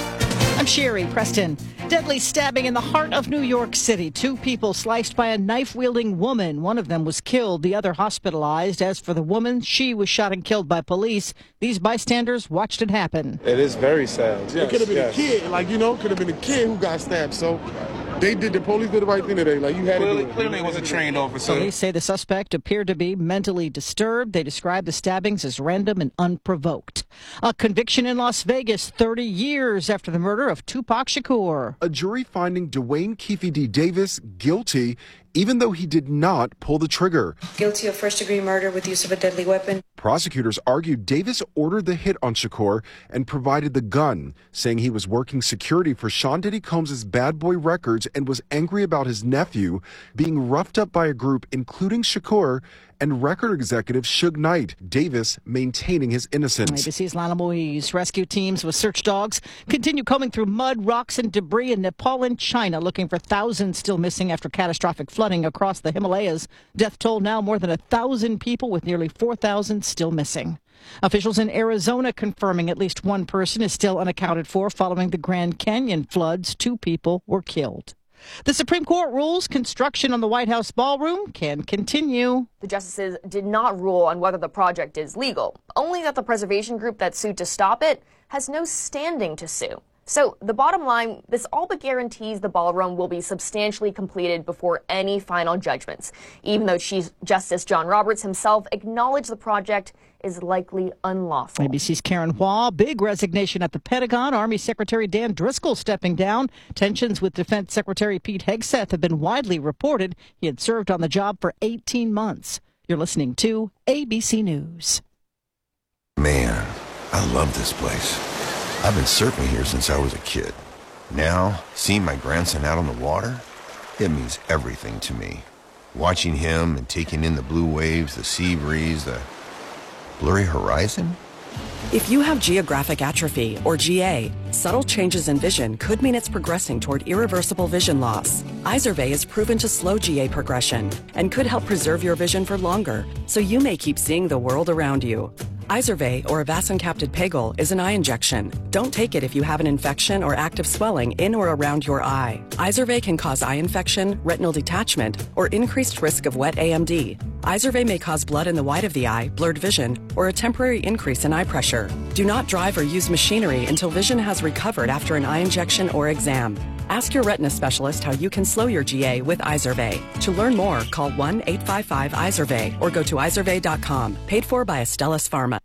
Speaker 14: I'm Sherry Preston. Deadly stabbing in the heart of New York City. Two people sliced by a knife-wielding woman. One of them was killed, the other hospitalized. As for the woman, she was shot and killed by police. These bystanders watched it happen.
Speaker 15: It is very sad.
Speaker 16: It
Speaker 15: Yes,
Speaker 16: could have been
Speaker 15: yes.
Speaker 16: a kid, like, you know, could have been a kid who got stabbed. So they did, the police did the right thing today. Like, you had
Speaker 15: Clearly,
Speaker 16: to do it.
Speaker 15: clearly it was a trained officer.
Speaker 14: Police say the suspect appeared to be mentally disturbed. They describe the stabbings as random and unprovoked. A conviction in Las Vegas thirty years after the murder of Tupac Shakur.
Speaker 17: A jury finding Dwayne Keefe D. Davis guilty, even though he did not pull the trigger.
Speaker 18: Guilty of first-degree murder with use of a deadly weapon.
Speaker 17: Prosecutors argued Davis ordered the hit on Shakur and provided the gun, saying he was working security for Sean Diddy Combs' Bad Boy Records and was angry about his nephew being roughed up by a group including Shakur and record executive Suge Knight. Davis maintaining his innocence.
Speaker 14: A B C's Lana Moise. Rescue teams with search dogs continue combing through mud, rocks, and debris in Nepal and China, looking for thousands still missing after catastrophic flooding across the Himalayas. Death toll now more than a thousand people, with nearly four thousand still missing. Officials in Arizona confirming at least one person is still unaccounted for following the Grand Canyon floods. Two people were killed. The Supreme Court rules construction on the White House ballroom can continue.
Speaker 19: The justices did not rule on whether the project is legal, only that the preservation group that sued to stop it has no standing to sue. So the bottom line, this all but guarantees the ballroom will be substantially completed before any final judgments, even though Chief Justice John Roberts himself acknowledged the project is likely unlawful.
Speaker 14: A B C's Karen Hua. Big resignation at the Pentagon. Army Secretary Dan Driscoll stepping down. Tensions with Defense Secretary Pete Hegseth have been widely reported. He had served on the job for eighteen months. You're listening to A B C News.
Speaker 20: Man, I love this place. I've been surfing here since I was a kid. Now, seeing my grandson out on the water, it means everything to me. Watching him and taking in the blue waves, the sea breeze, the blurry horizon.
Speaker 21: If you have geographic atrophy, or G A, subtle changes in vision could mean it's progressing toward irreversible vision loss. Izervay is proven to slow G A progression and could help preserve your vision for longer, so you may keep seeing the world around you. Izervay, or avacincaptad pegol, is an eye injection. Don't take it if you have an infection or active swelling in or around your eye. Izervay can cause eye infection, retinal detachment, or increased risk of wet A M D. Izervay may cause blood in the white of the eye, blurred vision, or a temporary increase in eye pressure. Do not drive or use machinery until vision has recovered after an eye injection or exam. Ask your retina specialist how you can slow your G A with Izervay. To learn more, call one eight five five Izervay or go to izervay dot com. Paid for by Astellas Pharma.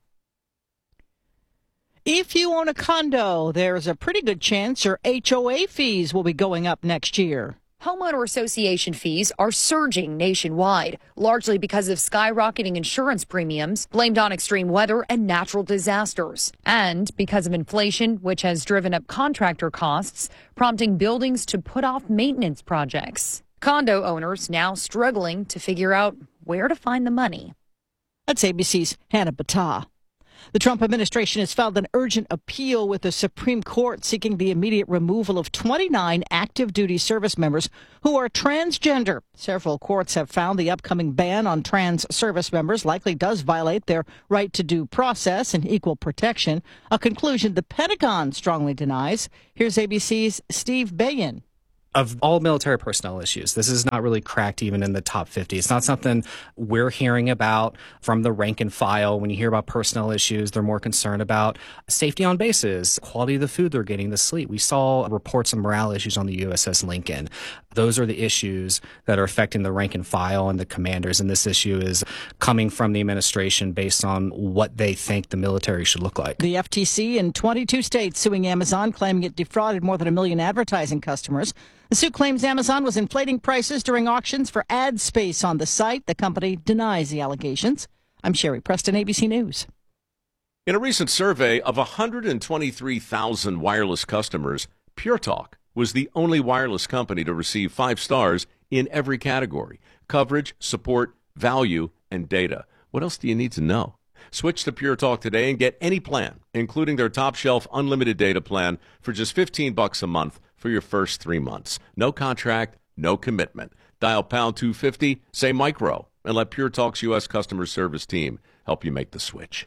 Speaker 14: If you own a condo, there's a pretty good chance your H O A fees will be going up next year.
Speaker 1: Homeowner association fees are surging nationwide, largely because of skyrocketing insurance premiums blamed on extreme weather and natural disasters, and because of inflation, which has driven up contractor costs, prompting buildings to put off maintenance projects. Condo owners now struggling to figure out where to find the money.
Speaker 14: That's A B C's Hannah Battah. The Trump administration has filed an urgent appeal with the Supreme Court seeking the immediate removal of twenty-nine active duty service members who are transgender. Several courts have found the upcoming ban on trans service members likely does violate their right to due process and equal protection, a conclusion the Pentagon strongly denies. Here's A B C's Steve Bayan.
Speaker 22: Of all military personnel issues, this is not really cracked even in the top fifty. It's not something we're hearing about from the rank and file. When you hear about personnel issues, they're more concerned about safety on bases, quality of the food they're getting, the sleep. We saw reports of morale issues on the U S S Lincoln. Those are the issues that are affecting the rank and file and the commanders. And this issue is coming from the administration based on what they think the military should look like.
Speaker 14: The F T C in twenty-two states suing Amazon, claiming it defrauded more than a million advertising customers. The suit claims Amazon was inflating prices during auctions for ad space on the site. The company denies the allegations. I'm Sherry Preston, A B C News.
Speaker 23: In a recent survey of one hundred twenty-three thousand wireless customers, Pure Talk was the only wireless company to receive five stars in every category: coverage, support, value, and data. What else do you need to know? Switch to Pure Talk today and get any plan, including their top shelf unlimited data plan, for just fifteen bucks a month for your first three months. No contract, no commitment. Dial pound two fifty, say micro, and let Pure Talk's U S customer service team help you make the switch.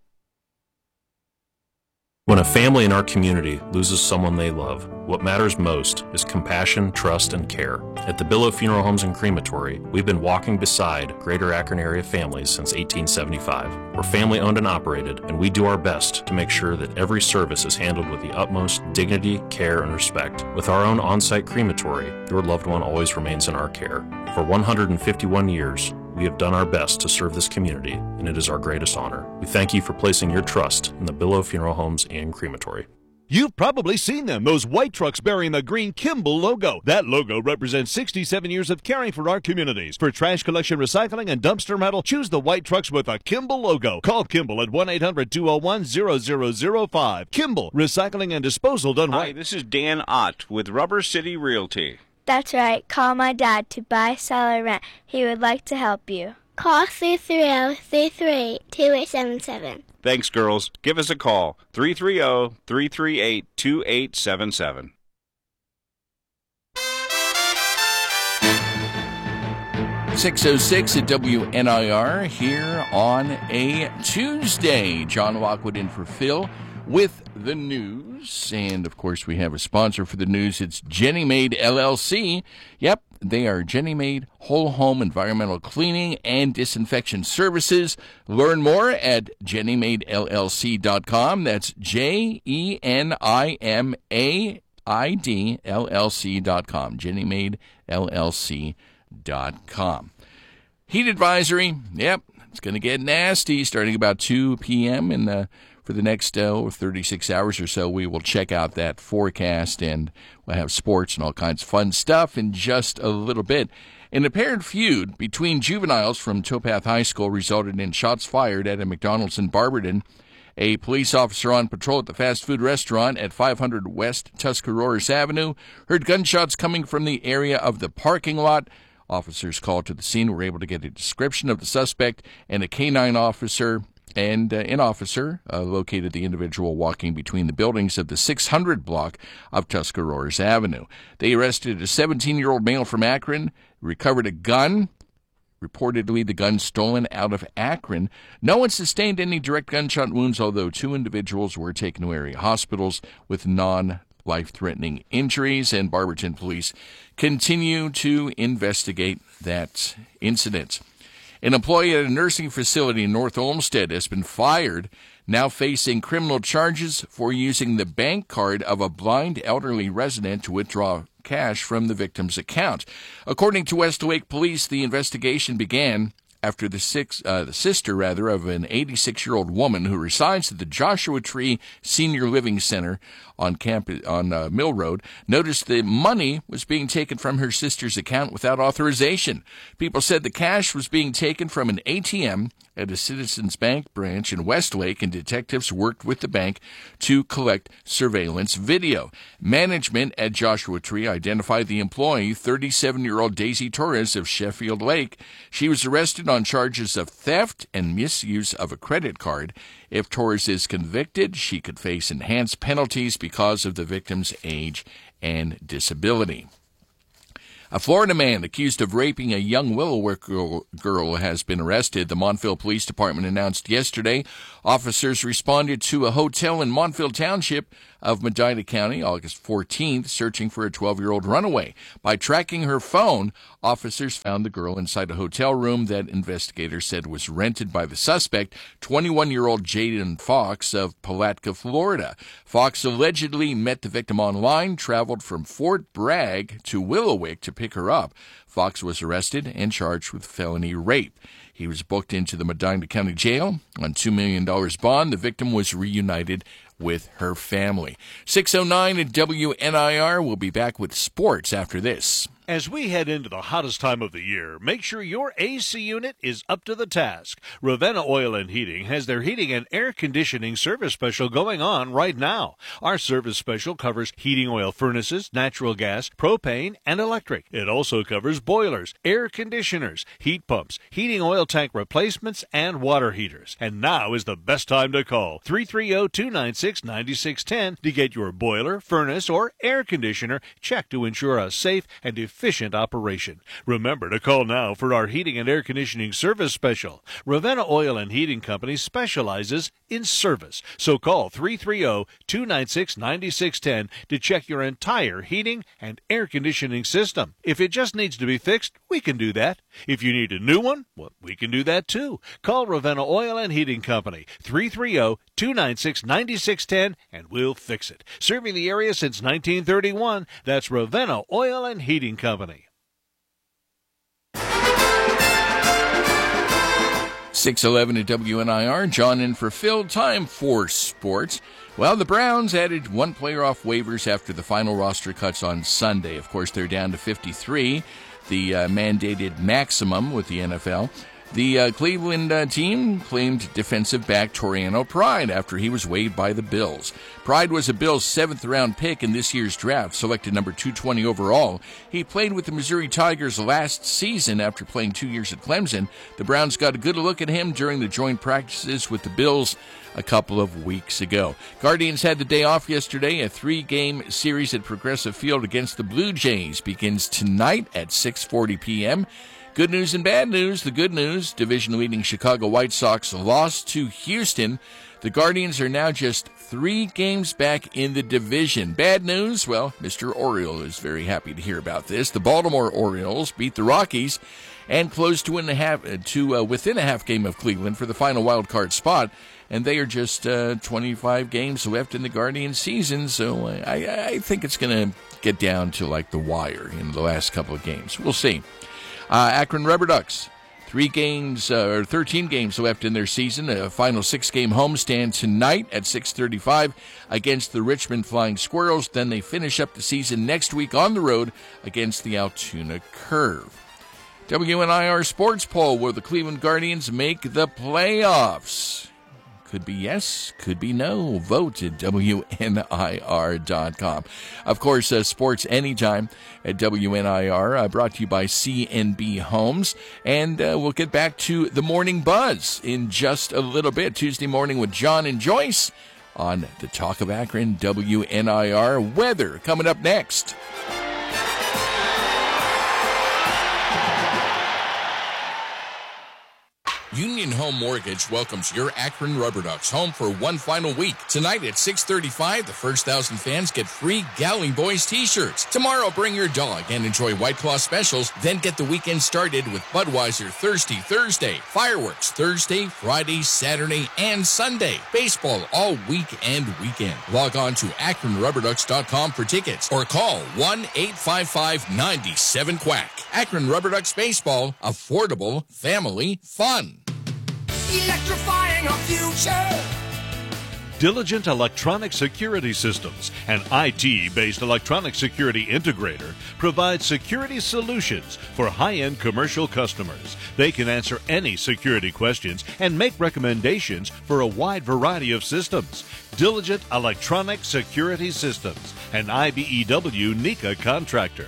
Speaker 24: When a family in our community loses someone they love, what matters most is compassion, trust, and care. At the Billow Funeral Homes and Crematory, we've been walking beside Greater Akron area families since eighteen seventy-five. We're family owned and operated, and we do our best to make sure that every service is handled with the utmost dignity, care, and respect. With our own on-site crematory, your loved one always remains in our care. For one hundred fifty-one years, we have done our best to serve this community, and it is our greatest honor. We thank you for placing your trust in the Billow Funeral Homes and Crematory.
Speaker 13: You've probably seen them, those white trucks bearing the green Kimball logo. That logo represents sixty-seven years of caring for our communities. For trash collection, recycling, and dumpster metal, choose the white trucks with a Kimball logo. Call Kimball at one eight hundred two oh one zero zero zero five. Kimball, recycling and disposal done right.
Speaker 25: Hi, this is Dan Ott with Rubber City Realty.
Speaker 26: That's right. Call my dad to buy, sell, or rent. He would like to help you. Call three three zero, three three eight, two eight seven seven.
Speaker 25: Thanks, girls. Give us a call. three three zero, three three eight, two eight seven seven.
Speaker 2: six oh six at W N I R here on a Tuesday. John Lockwood in for Phil with the news. And, of course, we have a sponsor for the news. It's Jenny Maid L L C. Yep, they are Jenny Maid Whole Home Environmental Cleaning and Disinfection Services. Learn more at jenny maid l l c dot com. That's J E N I M A I D L L C dot com. jenny maid l l c dot com. Heat advisory. Yep, it's going to get nasty starting about two p.m. in the For the next uh, thirty-six hours or so. We will check out that forecast, and we'll have sports and all kinds of fun stuff in just a little bit. An apparent feud between juveniles from Towpath High School resulted in shots fired at a McDonald's in Barberton. A police officer on patrol at the fast food restaurant at five hundred West Tuscaroras Avenue heard gunshots coming from the area of the parking lot. Officers called to the scene were able to get a description of the suspect, and a canine officer and uh, an officer uh, located the individual walking between the buildings of the six hundred block of Tuscaroras Avenue. They arrested a seventeen-year-old male from Akron, recovered a gun, reportedly the gun stolen out of Akron. No one sustained any direct gunshot wounds, although two individuals were taken to area hospitals with non-life-threatening injuries, and Barberton police continue to investigate that incident. An employee at a nursing facility in North Olmsted has been fired, now facing criminal charges for using the bank card of a blind elderly resident to withdraw cash from the victim's account. According to West Wake Police, the investigation began after the six, uh, the sister rather of an eighty-six-year-old woman who resides at the Joshua Tree Senior Living Center on campus on uh, Mill Road noticed the money was being taken from her sister's account without authorization. People said the cash was being taken from an A T M at a Citizens Bank branch in Westlake, and detectives worked with the bank to collect surveillance video. Management at Joshua Tree identified the employee, thirty-seven-year-old Daisy Torres of Sheffield Lake. She was arrested on charges of theft and misuse of a credit card. If Torres is convicted, she could face enhanced penalties because of the victim's age and disability. A Florida man accused of raping a young Willowwick girl, girl has been arrested. The Montville Police Department announced yesterday officers responded to a hotel in Montville Township of Medina County August fourteenth, searching for a twelve-year-old runaway. By tracking her phone, officers found the girl inside a hotel room that investigators said was rented by the suspect, twenty-one-year-old Jaden Fox of Palatka, Florida. Fox allegedly met the victim online, traveled from Fort Bragg to Willowwick to pick her up. Fox was arrested and charged with felony rape. He was booked into the Medina County Jail on two million dollars bond. The victim was reunited with her family. six oh nine at W N I R. We'll be back with sports after this.
Speaker 13: As we head into the hottest time of the year, make sure your A C unit is up to the task. Ravenna Oil and Heating has their heating and air conditioning service special going on right now. Our service special covers heating oil furnaces, natural gas, propane, and electric. It also covers boilers, air conditioners, heat pumps, heating oil tank replacements, and water heaters. And now is the best time to call three three zero, two nine six, nine six one zero to get your boiler, furnace, or air conditioner checked to ensure a safe and efficient efficient operation. Remember to call now for our heating and air conditioning service special. Ravenna Oil and Heating Company specializes in service. So call three three zero, two nine six, nine six one zero to check your entire heating and air conditioning system. If it just needs to be fixed, we can do that. If you need a new one, well, we can do that too. Call Ravenna Oil and Heating Company, three three zero, two nine six, nine six one zero, and we'll fix it. Serving the area since nineteen thirty-one, that's Ravenna Oil and Heating Company.
Speaker 2: six eleven at W N I R. John in for Phil. Time for sports. Well, the Browns added one player off waivers after the final roster cuts on Sunday. Of course, they're down to fifty-three, the uh, mandated maximum with the N F L. The uh, Cleveland uh, team claimed defensive back Toriano Pride after he was waived by the Bills. Pride was a Bills' seventh-round pick in this year's draft, selected number two twenty overall. He played with the Missouri Tigers last season after playing two years at Clemson. The Browns got a good look at him during the joint practices with the Bills a couple of weeks ago. Guardians had the day off yesterday. A three-game series at Progressive Field against the Blue Jays begins tonight at six forty p.m. Good news and bad news. The good news, division-leading Chicago White Sox lost to Houston. The Guardians are now just three games back in the division. Bad news, well, Mister Oriole is very happy to hear about this. The Baltimore Orioles beat the Rockies and closed to, in a half, to uh, within a half game of Cleveland for the final wild card spot. And they are just uh, twenty-five games left in the Guardian season, so uh, I, I think it's going to get down to like the wire in the last couple of games. We'll see. Uh, Akron Rubber Ducks, three games uh, or thirteen games left in their season. A final six-game homestand tonight at six thirty-five against the Richmond Flying Squirrels. Then they finish up the season next week on the road against the Altoona Curve. W N I R Sports Poll: will the Cleveland Guardians make the playoffs? Could be yes, could be no. Vote at W N I R dot com. Of course, uh, sports anytime at W N I R, uh, brought to you by C N B Homes. And uh, we'll get back to the Morning Buzz in just a little bit. Tuesday morning with John and Joyce on the Talk of Akron, W N I R. Weather coming up next. Union Home Mortgage welcomes your Akron Rubber Ducks home for one final week. Tonight at six thirty-five, the first thousand fans get free Galley Boys t-shirts. Tomorrow, bring your dog and enjoy White Claw specials. Then get the weekend started with Budweiser Thirsty Thursday. Fireworks Thursday, Friday, Saturday, and Sunday. Baseball all week and weekend. Log on to akron rubber ducks dot com for tickets or call one eight five five nine seven quack. Akron Rubber Ducks Baseball. Affordable, family, fun.
Speaker 4: Electrifying our future.
Speaker 13: Diligent Electronic Security Systems, an I T-based electronic security integrator, provides security solutions for high-end commercial customers. They can answer any security questions and make recommendations for a wide variety of systems. Diligent Electronic Security Systems, an I B E W NECA contractor.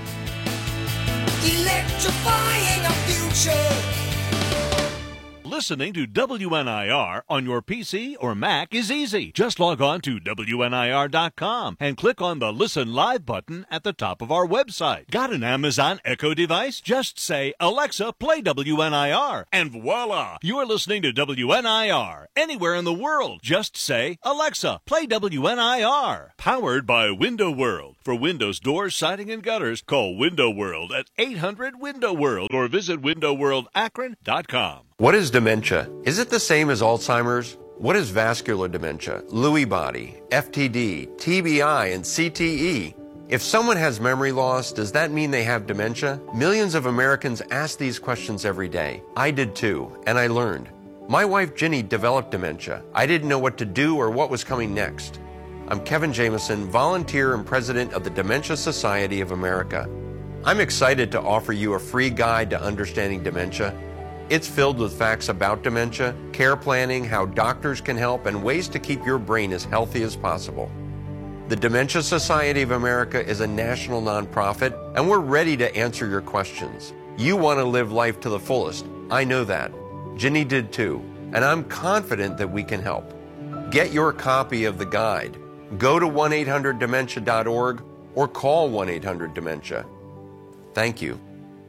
Speaker 4: Electrifying our future.
Speaker 13: Listening to W N I R on your P C or Mac is easy. Just log on to W N I R dot com and click on the Listen Live button at the top of our website. Got an Amazon Echo device? Just say, Alexa, play W N I R, and voila! You're listening to W N I R anywhere in the world. Just say, Alexa, play W N I R. Powered by Window World. For windows, doors, siding, and gutters, call Window World at eight hundred window world or visit window world akron dot com.
Speaker 5: What is dementia? Is it the same as Alzheimer's? What is vascular dementia, Lewy body, F T D, T B I, and C T E? If someone has memory loss, does that mean they have dementia? Millions of Americans ask these questions every day. I did too, and I learned. My wife Ginny developed dementia. I didn't know what to do or what was coming next. I'm Kevin Jameson, volunteer and president of the Dementia Society of America. I'm excited to offer you a free guide to understanding dementia. It's filled with facts about dementia, care planning, how doctors can help, and ways to keep your brain as healthy as possible. The Dementia Society of America is a national nonprofit, and we're ready to answer your questions. You want to live life to the fullest. I know that. Ginny did too, and I'm confident that we can help. Get your copy of the guide. Go to one eight hundred dementia dot org or call one eight hundred dementia. Thank you.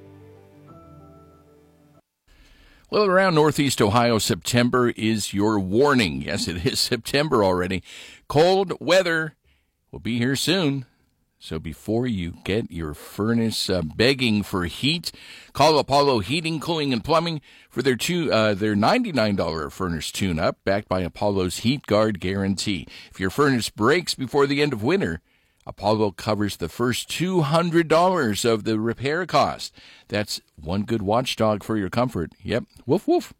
Speaker 2: Well, around Northeast Ohio, September is your warning. Yes, it is September already. Cold weather will be here soon. So before you get your furnace uh, begging for heat, call Apollo Heating, Cooling, and Plumbing for their two, uh, their ninety-nine dollars furnace tune-up, backed by Apollo's Heat Guard guarantee. If your furnace breaks before the end of winter, Apollo covers the first two hundred dollars of the repair cost. That's one good watchdog for your comfort. Yep, woof, woof.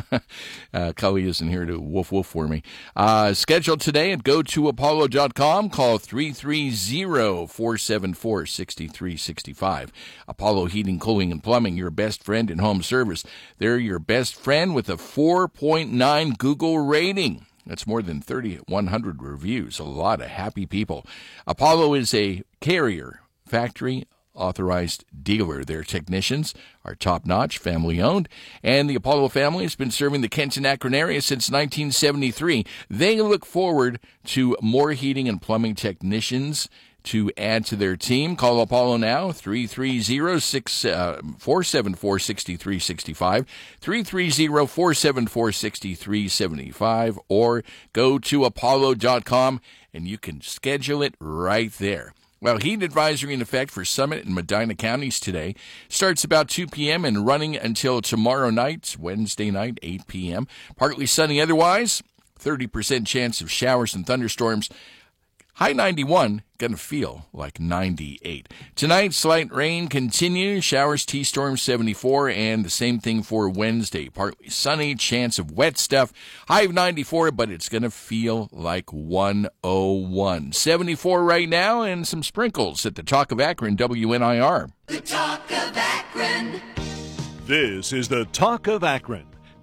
Speaker 2: uh, Kelly isn't here to woof, woof for me. Uh, schedule today at go to apollo dot com. Call three three zero, four seven four, six three six five. Apollo Heating, Cooling, and Plumbing, your best friend in home service. They're your best friend with a four point nine Google rating. That's more than thirty-one hundred reviews. A lot of happy people. Apollo is a Carrier factory authorized dealer. Their technicians are top-notch, family-owned, and the Apollo family has been serving the Kenton-Akron area since nineteen seventy-three. They look forward to more heating and plumbing technicians to add to their team. Call Apollo now, three three zero, four seven four, six three six five, three three zero, four seven four, six three seven five, or go to apollo dot com, and you can schedule it right there. Well, heat advisory in effect for Summit and Medina counties today. Starts about two p.m. and running until tomorrow night, Wednesday night, eight p.m. Partly sunny otherwise, thirty percent chance of showers and thunderstorms. High ninety-one, going to feel like ninety-eight. Tonight, slight rain continues, showers, T-storms seventy-four, and the same thing for Wednesday. Partly sunny, chance of wet stuff. High of ninety-four, but it's going to feel like one oh one. seventy-four right now, and some sprinkles at the Talk of Akron, W N I R.
Speaker 4: The Talk of Akron.
Speaker 13: This is the Talk of Akron,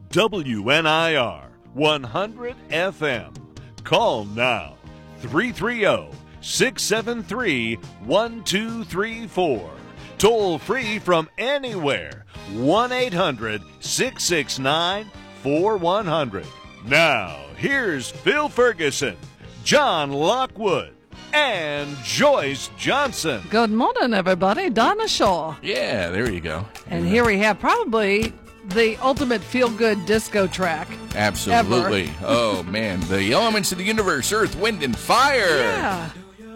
Speaker 13: W N I R, one hundred F M. Call now. three three zero, six seven three, one two three four. Toll free from anywhere. one eight hundred, six six nine, four one zero zero. Now, here's Phil Ferguson, John Lockwood, and Joyce Johnson.
Speaker 3: Good morning, everybody. Donna Shaw.
Speaker 2: Yeah, there you go.
Speaker 3: And here we have probably the ultimate feel-good disco track.
Speaker 2: Absolutely.
Speaker 3: Ever.
Speaker 2: Oh, man. The elements of the universe, earth, wind, and fire.
Speaker 3: Yeah.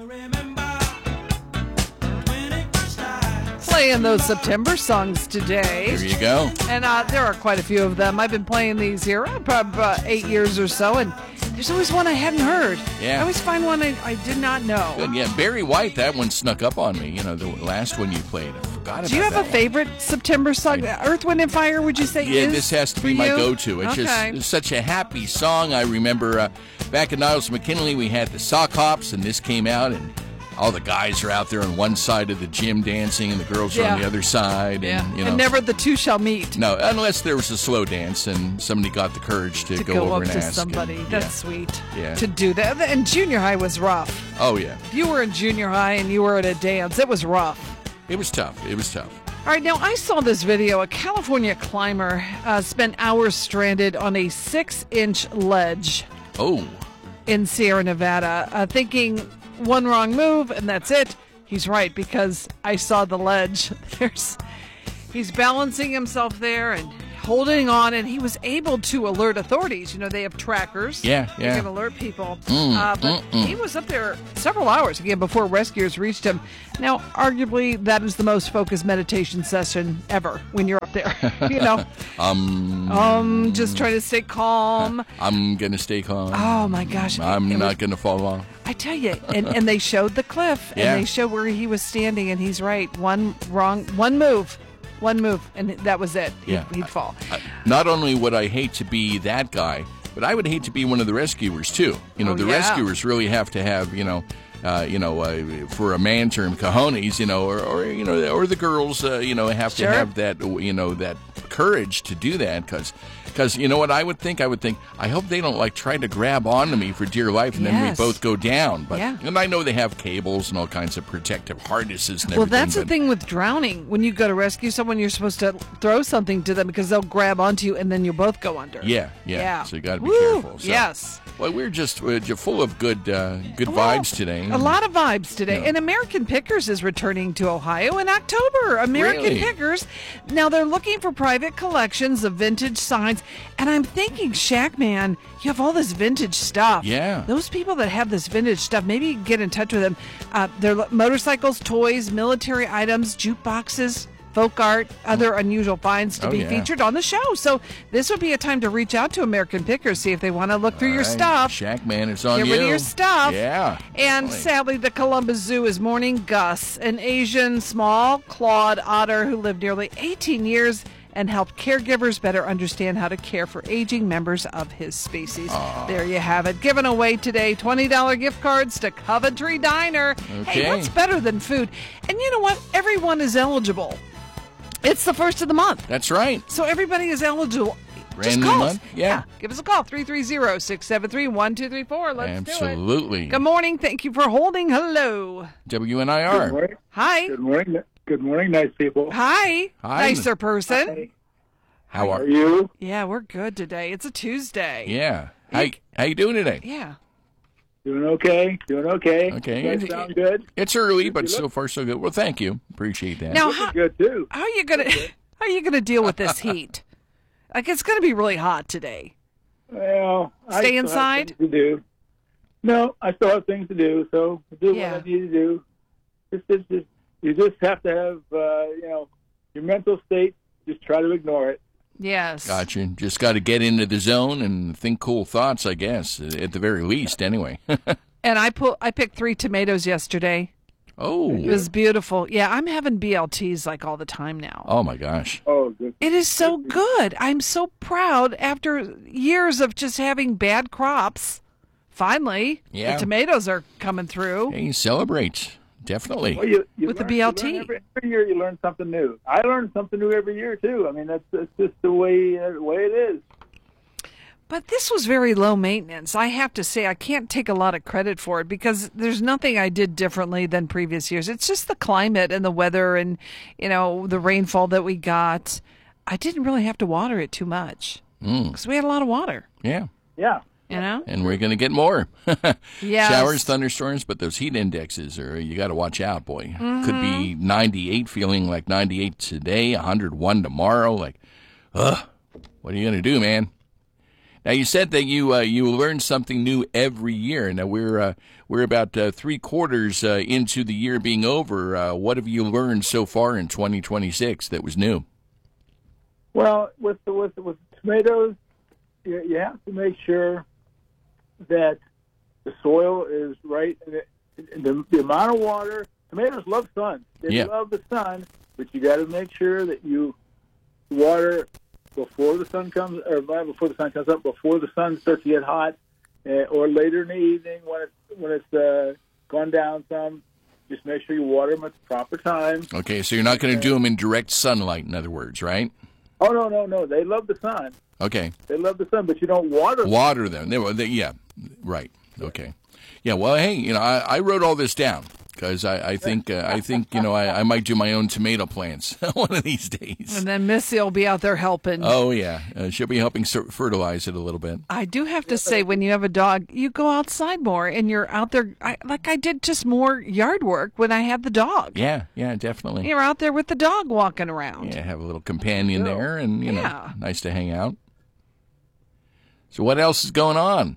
Speaker 3: Playing those September songs today.
Speaker 2: There you go.
Speaker 3: And uh, there are quite a few of them. I've been playing these here uh, probably about eight years or so, and there's always one I hadn't heard.
Speaker 2: Yeah.
Speaker 3: I always find one I, I did not know.
Speaker 2: Good. Yeah, Barry White, that one snuck up on me. You know, the last one you played. I forgot about that.
Speaker 3: Do you have a
Speaker 2: one.
Speaker 3: favorite September song? Earth, Wind, and Fire, would you say
Speaker 2: Yeah,
Speaker 3: is
Speaker 2: this has to
Speaker 3: for
Speaker 2: be my
Speaker 3: you?
Speaker 2: go-to. It's
Speaker 3: okay.
Speaker 2: just it's such a happy song. I remember uh, back at Niles McKinley, we had the sock hops, and this came out, and all the guys are out there on one side of the gym dancing, and the girls are
Speaker 3: Yeah.
Speaker 2: on the other side.
Speaker 3: Yeah.
Speaker 2: And, you know,
Speaker 3: And never the two shall meet.
Speaker 2: no, unless there was a slow dance and somebody got the courage to,
Speaker 3: To
Speaker 2: go,
Speaker 3: go,
Speaker 2: over
Speaker 3: up
Speaker 2: and
Speaker 3: to
Speaker 2: ask.
Speaker 3: somebody.
Speaker 2: and-
Speaker 3: That's
Speaker 2: yeah.
Speaker 3: sweet.
Speaker 2: Yeah.
Speaker 3: To do that. And junior high was rough.
Speaker 2: Oh, yeah.
Speaker 3: If you were in junior high and you were at a dance, it was rough.
Speaker 2: It was tough. It was tough.
Speaker 3: All right, now I saw this video. A California climber uh, spent hours stranded on a six-inch ledge
Speaker 2: Oh.
Speaker 3: in Sierra Nevada, uh, thinking one wrong move and that's it. He's right, because I saw the ledge. There's, he's balancing himself there and holding on, and he was able to alert authorities. You know, they have trackers.
Speaker 2: Yeah, yeah.
Speaker 3: They can alert people.
Speaker 2: Mm,
Speaker 3: uh, but
Speaker 2: mm, mm.
Speaker 3: he was up there several hours, again, before rescuers reached him. Now, arguably, that is the most focused meditation session ever when you're up there. You know,
Speaker 2: um,
Speaker 3: um, just trying to stay calm.
Speaker 2: I'm going to stay calm.
Speaker 3: Oh, my gosh.
Speaker 2: I'm
Speaker 3: It was-
Speaker 2: not going to fall off.
Speaker 3: I tell you, and, and they showed the cliff,
Speaker 2: Yeah.
Speaker 3: and they showed where he was standing, and he's right. One wrong, one move, one move, and that was it. He'd,
Speaker 2: Yeah.
Speaker 3: he'd fall.
Speaker 2: I- Not only would I hate to be that guy, but I would hate to be one of the rescuers too. You know,
Speaker 3: Oh,
Speaker 2: the
Speaker 3: yeah.
Speaker 2: rescuers really have to have, you know, uh, you know, uh, for a man term, cojones, you know, or, or you know, or the girls, uh, you know, have
Speaker 3: Sure.
Speaker 2: to have that, you know, that courage to do that, because. Because you know what I would think? I would think, I hope they don't like try to grab onto me for dear life, and then
Speaker 3: Yes.
Speaker 2: we both go down. But
Speaker 3: Yeah.
Speaker 2: and I know they have cables and all kinds of protective harnesses and
Speaker 3: Well,
Speaker 2: everything.
Speaker 3: that's the
Speaker 2: but-
Speaker 3: thing with drowning. When you go to rescue someone, you're supposed to throw something to them because they'll grab onto you, and then you'll both go under.
Speaker 2: Yeah, yeah.
Speaker 3: Yeah.
Speaker 2: So you got to be
Speaker 3: Woo,
Speaker 2: careful. So,
Speaker 3: yes.
Speaker 2: Well, we're just we're just full of good uh, good
Speaker 3: Well,
Speaker 2: vibes today.
Speaker 3: A lot of vibes today.
Speaker 2: Yeah.
Speaker 3: And American Pickers is returning to Ohio in October. American
Speaker 2: Really?
Speaker 3: Pickers. Now they're looking for private collections of vintage signs. And I'm thinking, Shackman, you have all this vintage stuff.
Speaker 2: Yeah.
Speaker 3: Those people that have this vintage stuff, maybe get in touch with them. Uh, they're motorcycles, toys, military items, jukeboxes, folk art, other unusual finds to
Speaker 2: Oh,
Speaker 3: be
Speaker 2: yeah.
Speaker 3: featured on the show. So this would be a time to reach out to American Pickers, see if they want to look through
Speaker 2: All
Speaker 3: your
Speaker 2: right.
Speaker 3: stuff.
Speaker 2: Shack Man, it's on
Speaker 3: Get
Speaker 2: you.
Speaker 3: rid of your stuff.
Speaker 2: Yeah.
Speaker 3: And
Speaker 2: Boy.
Speaker 3: sadly, the Columbus Zoo is mourning Gus, an Asian small clawed otter who lived nearly eighteen years and helped caregivers better understand how to care for aging members of his species. There you have it. Given away today, twenty dollars gift cards to Coventry Diner. Hey,
Speaker 2: Okay.
Speaker 3: what's better than food? And you know what? Everyone is eligible. It's the first of the month.
Speaker 2: That's right.
Speaker 3: So everybody is eligible.
Speaker 2: Brand
Speaker 3: Just
Speaker 2: new
Speaker 3: call
Speaker 2: month?
Speaker 3: us.
Speaker 2: Yeah.
Speaker 3: Give us a call, three three zero, six seven three, one two three four. Let's do it.
Speaker 2: Absolutely.
Speaker 3: Good morning. Thank you for holding. Hello.
Speaker 2: W N I R.
Speaker 6: Good morning.
Speaker 3: Hi.
Speaker 6: Good morning. Good morning, nice people.
Speaker 3: Hi.
Speaker 2: Hi.
Speaker 3: Nicer person.
Speaker 6: Hi.
Speaker 2: How
Speaker 6: How
Speaker 2: are
Speaker 6: are you?
Speaker 3: Yeah, we're good today. It's a Tuesday.
Speaker 2: Yeah. How, how you doing today?
Speaker 3: Yeah.
Speaker 6: Doing okay. Doing okay.
Speaker 2: Okay.
Speaker 6: You guys sound good.
Speaker 2: It's early, but
Speaker 6: You
Speaker 2: so
Speaker 6: look-
Speaker 2: far so good. Well, thank you. Appreciate that.
Speaker 3: Now,
Speaker 6: Looking
Speaker 3: how,
Speaker 6: good too.
Speaker 3: how are you gonna how are you gonna deal with this heat? Like it's gonna be really hot today.
Speaker 6: Well, I
Speaker 3: Stay
Speaker 6: still have
Speaker 3: inside?
Speaker 6: things to do. No, I still have things to do, so do
Speaker 3: Yeah.
Speaker 6: what I need to do. Just, just, just, you just have to have, uh, you know, your mental state. Just try to ignore it.
Speaker 3: Yes.
Speaker 2: Gotcha. Just got to get into the zone and think cool thoughts, I guess, at the very least, anyway.
Speaker 3: And I put I picked three tomatoes yesterday.
Speaker 2: Oh.
Speaker 3: It was beautiful. Yeah, I'm having B L Ts like all the time now.
Speaker 2: Oh, my gosh.
Speaker 6: Oh, good.
Speaker 3: It is so good. I'm so proud after years of just having bad crops. Finally,
Speaker 2: Yeah.
Speaker 3: the tomatoes are coming through.
Speaker 2: Hey, celebrate. Definitely.
Speaker 6: Well, you, you
Speaker 3: With the
Speaker 6: learn-
Speaker 3: B L
Speaker 6: you
Speaker 3: T.
Speaker 6: learn Every, every year you learn something new. I learn something new every year too. I mean, that's, that's just the way uh, way it is.
Speaker 3: But this was very low maintenance. I have to say, I can't take a lot of credit for it because there's nothing I did differently than previous years. It's just the climate and the weather and, you know, the rainfall that we got. I didn't really have to water it too much
Speaker 2: Mm.
Speaker 3: because we had a lot of water,
Speaker 2: Yeah.
Speaker 6: Yeah.
Speaker 3: you know?
Speaker 2: And we're going to get more.
Speaker 3: Yes.
Speaker 2: Showers, thunderstorms, but those heat indexes are, you got to watch out, boy. Could be
Speaker 3: Mm-hmm.
Speaker 2: ninety-eight, feeling like ninety-eight today, one hundred one tomorrow. Like, Ugh, what are you going to do, man? Now, you said that you uh, you learn something new every year. Now, we're uh, we're about uh, three quarters uh, into the year being over. Uh, what have you learned so far in twenty twenty-six that was new?
Speaker 6: Well, with the, with the, with the tomatoes, you, you have to make sure that the soil is right. And it, the, the amount of water, tomatoes love sun. They
Speaker 2: Yeah.
Speaker 6: love the sun, but you got to make sure that you water before the sun comes, or before the sun comes up, before the sun starts to get hot, uh, or later in the evening when it's when it's uh, gone down some. Just make sure you water them at the proper time.
Speaker 2: Okay, so you're not going to do them in direct sunlight, in other words, right?
Speaker 6: Oh no, no, no! They love the sun.
Speaker 2: Okay.
Speaker 6: They love the sun, but you don't water them.
Speaker 2: Water them. They, they, yeah, right. Okay. Yeah. Well, hey, you know, I, I wrote all this down because I, I think uh, I think you know I, I might do my own tomato plants one of these days.
Speaker 3: And then Missy will be out there helping.
Speaker 2: Oh yeah, uh, she'll be helping sur- fertilize it a little bit.
Speaker 3: I do have to say, when you have a dog, you go outside more, and you're out there. I, like I did just more yard work when I had the dog.
Speaker 2: Yeah. Yeah. Definitely.
Speaker 3: You're out there with the dog walking around.
Speaker 2: Yeah. Have a little companion there, and you know,
Speaker 3: Yeah.
Speaker 2: nice to hang out. So what else is going on?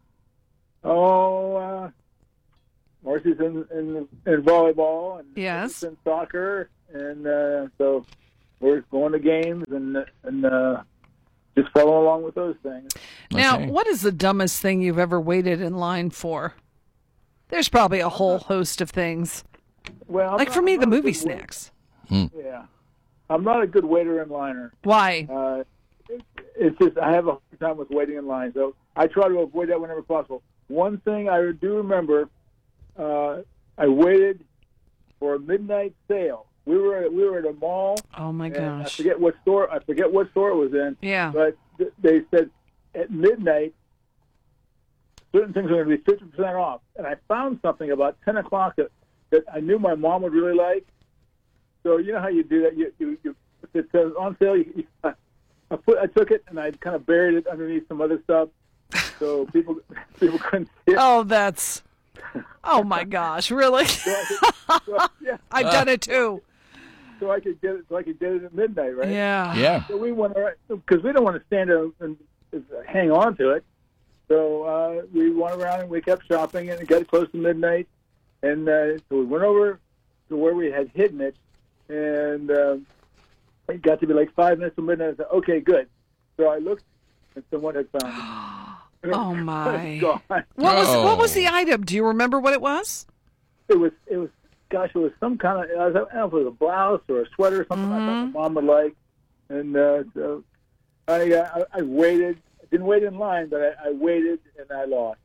Speaker 6: Oh, uh, Marcy's in, in in volleyball and
Speaker 3: yes,
Speaker 6: in soccer, and uh, so we're going to games and and uh, just follow along with those things.
Speaker 3: Now, what is the dumbest thing you've ever waited in line for? There's probably a whole host of things.
Speaker 6: Well, I'm
Speaker 3: like
Speaker 6: not-
Speaker 3: for me,
Speaker 6: I'm
Speaker 3: the
Speaker 6: not a
Speaker 3: movie
Speaker 6: good wait-
Speaker 3: snacks.
Speaker 6: Yeah, I'm not a good waiter in liner.
Speaker 3: Why?
Speaker 6: Uh, it, it's just I have a hard time with waiting in line, so I try to avoid that whenever possible. One thing I do remember, uh, I waited for a midnight sale. We were at, we were at a mall.
Speaker 3: Oh my
Speaker 6: and
Speaker 3: gosh!
Speaker 6: I forget what store. I forget what store it was in.
Speaker 3: Yeah.
Speaker 6: But th- they said at midnight, certain things are going to be fifty percent off. And I found something about ten o'clock that, that I knew my mom would really like. So you know how you do that. You, you, you if it says on sale. You, you, I put I took it and I kind of buried it underneath some other stuff, so people people couldn't see it.
Speaker 3: Oh, that's. Oh my gosh! Really?
Speaker 6: So I could, so, yeah.
Speaker 3: I've done it too.
Speaker 6: So I could get it. So I could get it at midnight, right?
Speaker 3: Yeah.
Speaker 2: Yeah.
Speaker 6: So we went around because we don't want to stand there and, and hang on to it. So uh, we went around and we kept shopping, and it got close to midnight. And uh, so we went over to where we had hidden it, and uh, it got to be like five minutes to midnight. I said, "Okay, good." So I looked, and someone had found it.
Speaker 3: Oh my!
Speaker 6: Gone.
Speaker 3: What was what was the item? Do you remember what it was?
Speaker 6: It was it was gosh, it was some kind of I don't know if it was a blouse or a sweater or something
Speaker 3: Mm-hmm.
Speaker 6: I thought my mom would like, and uh, so I, uh, I I waited. I didn't wait in line, but I, I waited and I lost.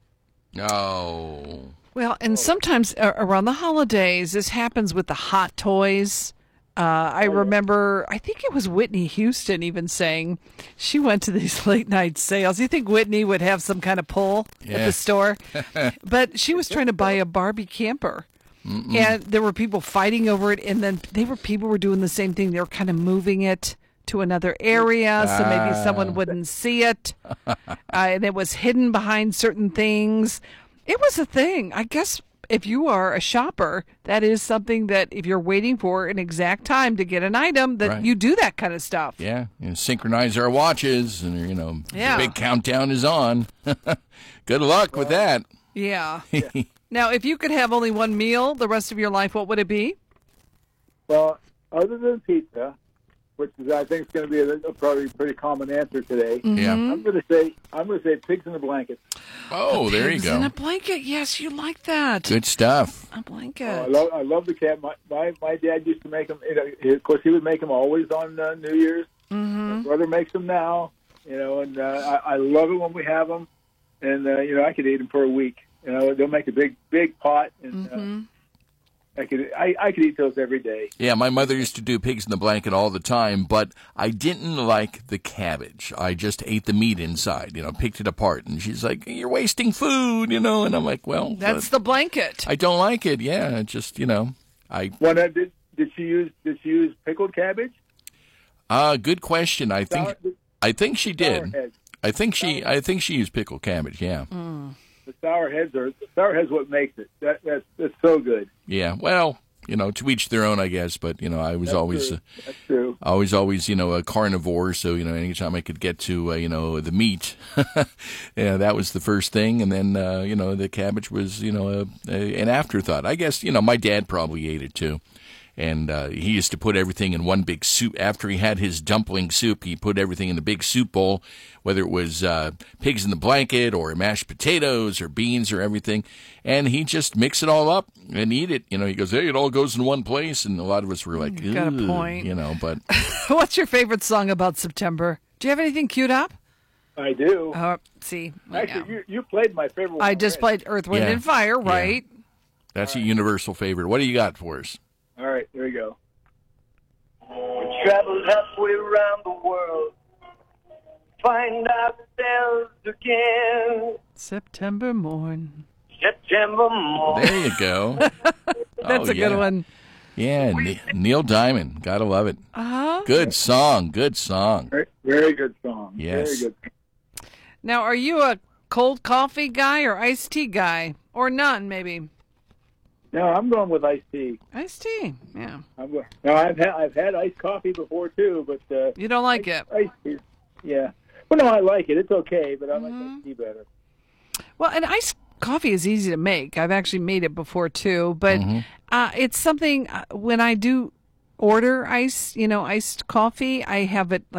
Speaker 2: Oh.
Speaker 3: Well, and sometimes uh, around the holidays, this happens with the hot toys. Uh, I remember, I think it was Whitney Houston even saying she went to these late night sales. You think Whitney would have some kind of pull at
Speaker 2: Yeah.
Speaker 3: the store? But she was trying to buy a Barbie camper.
Speaker 2: Mm-mm.
Speaker 3: And there were people fighting over it, and then they were people were doing the same thing. They were kind of moving it to another area, so maybe
Speaker 2: Ah.
Speaker 3: someone wouldn't see it. Uh, and it was hidden behind certain things. It was a thing. I guess if you are a shopper, that is something that if you're waiting for an exact time to get an item, that
Speaker 2: Right.
Speaker 3: you do that kind of stuff.
Speaker 2: Yeah, you know, synchronize our watches, and you know,
Speaker 3: Yeah.
Speaker 2: the big countdown is on. Good luck with that.
Speaker 3: Yeah. Now, if you could have only one meal the rest of your life, what would it be?
Speaker 6: Well, other than pizza, which is I think is going to be a, a probably pretty common answer today.
Speaker 2: Yeah.
Speaker 6: I'm going to say I'm going to say pigs in a blanket.
Speaker 2: Oh, there you
Speaker 3: Pigs
Speaker 2: go.
Speaker 3: in a blanket. Yes, you like that.
Speaker 2: Good stuff.
Speaker 3: A blanket.
Speaker 6: Oh, I love I love the cat. My, my my dad used to make them. You know, he- of course, he would make them always on uh, New Year's.
Speaker 3: Mm-hmm.
Speaker 6: My brother makes them now. You know, and uh, I, I love it when we have them. And uh, you know, I could eat them for a week. You know, they'll make a big big pot, and
Speaker 3: Mm-hmm.
Speaker 6: uh, I could I, I could eat those every day.
Speaker 2: Yeah, my mother used to do pigs in the blanket all the time, but I didn't like the cabbage. I just ate the meat inside, you know, picked it apart. And she's like, "You're wasting food," you know. And I'm like, "Well,
Speaker 3: That's
Speaker 2: but
Speaker 3: the blanket.
Speaker 2: I don't like it." Yeah, it just, you know, I.
Speaker 6: When I did did she use did she use pickled cabbage?
Speaker 2: Uh, good question. I think
Speaker 6: Sour-
Speaker 2: I think she
Speaker 6: sour
Speaker 2: did.
Speaker 6: heads.
Speaker 2: I think she I think she used pickled cabbage. Yeah.
Speaker 6: The sour heads are the sour heads. What makes it? That that's that's so good.
Speaker 2: Yeah. Well, you know, to each their own, I guess. But, you know, I was
Speaker 6: That's
Speaker 2: always,
Speaker 6: true.
Speaker 2: uh,
Speaker 6: That's true.
Speaker 2: always, always, you know, a carnivore. So, you know, anytime I could get to, uh, you know, the meat, yeah, that was the first thing. And then, uh, you know, the cabbage was, you know, a, a, an afterthought. I guess, you know, my dad probably ate it too. And uh, he used to put everything in one big soup. After he had his dumpling soup, he put everything in a big soup bowl, whether it was uh, pigs in the blanket or mashed potatoes or beans or everything. And he just mix it all up and eat it. You know, he goes, hey, it all goes in one place. And a lot of us were like,
Speaker 3: Got a point.
Speaker 2: You know, but.
Speaker 3: What's your favorite song about September? Do you have anything queued up?
Speaker 6: I do.
Speaker 3: Uh, see.
Speaker 6: Actually, you, you played my favorite one.
Speaker 3: I just
Speaker 6: already.
Speaker 3: played Earth, Wind,
Speaker 2: Yeah.
Speaker 3: and Fire, right?
Speaker 2: Yeah. That's a universal favorite. What do you got for us?
Speaker 6: All right, here we go.
Speaker 7: We traveled halfway around the world, find ourselves again.
Speaker 3: September morn.
Speaker 7: September morning.
Speaker 2: There you go.
Speaker 3: That's
Speaker 2: Oh,
Speaker 3: a good
Speaker 2: yeah.
Speaker 3: one.
Speaker 2: Yeah, Ne- Neil Diamond. Gotta love it.
Speaker 3: Uh-huh.
Speaker 2: Good song. Good song.
Speaker 6: Very, very good song.
Speaker 2: Yes.
Speaker 6: Very good.
Speaker 3: Now, are you a cold coffee guy or iced tea guy? Or none, maybe?
Speaker 6: No, I'm going with iced tea.
Speaker 3: Iced tea, yeah.
Speaker 6: I'm go- no, I've had I've had iced coffee before too, but uh,
Speaker 3: You don't like it?
Speaker 6: iced tea. Yeah. Well, no, I like it. It's okay, but I like
Speaker 3: Mm-hmm.
Speaker 6: iced tea better.
Speaker 3: Well, and iced coffee is easy to make. I've actually made it before too, but
Speaker 2: Mm-hmm.
Speaker 3: uh, it's something uh, when I do order ice, you know, iced coffee, I have it like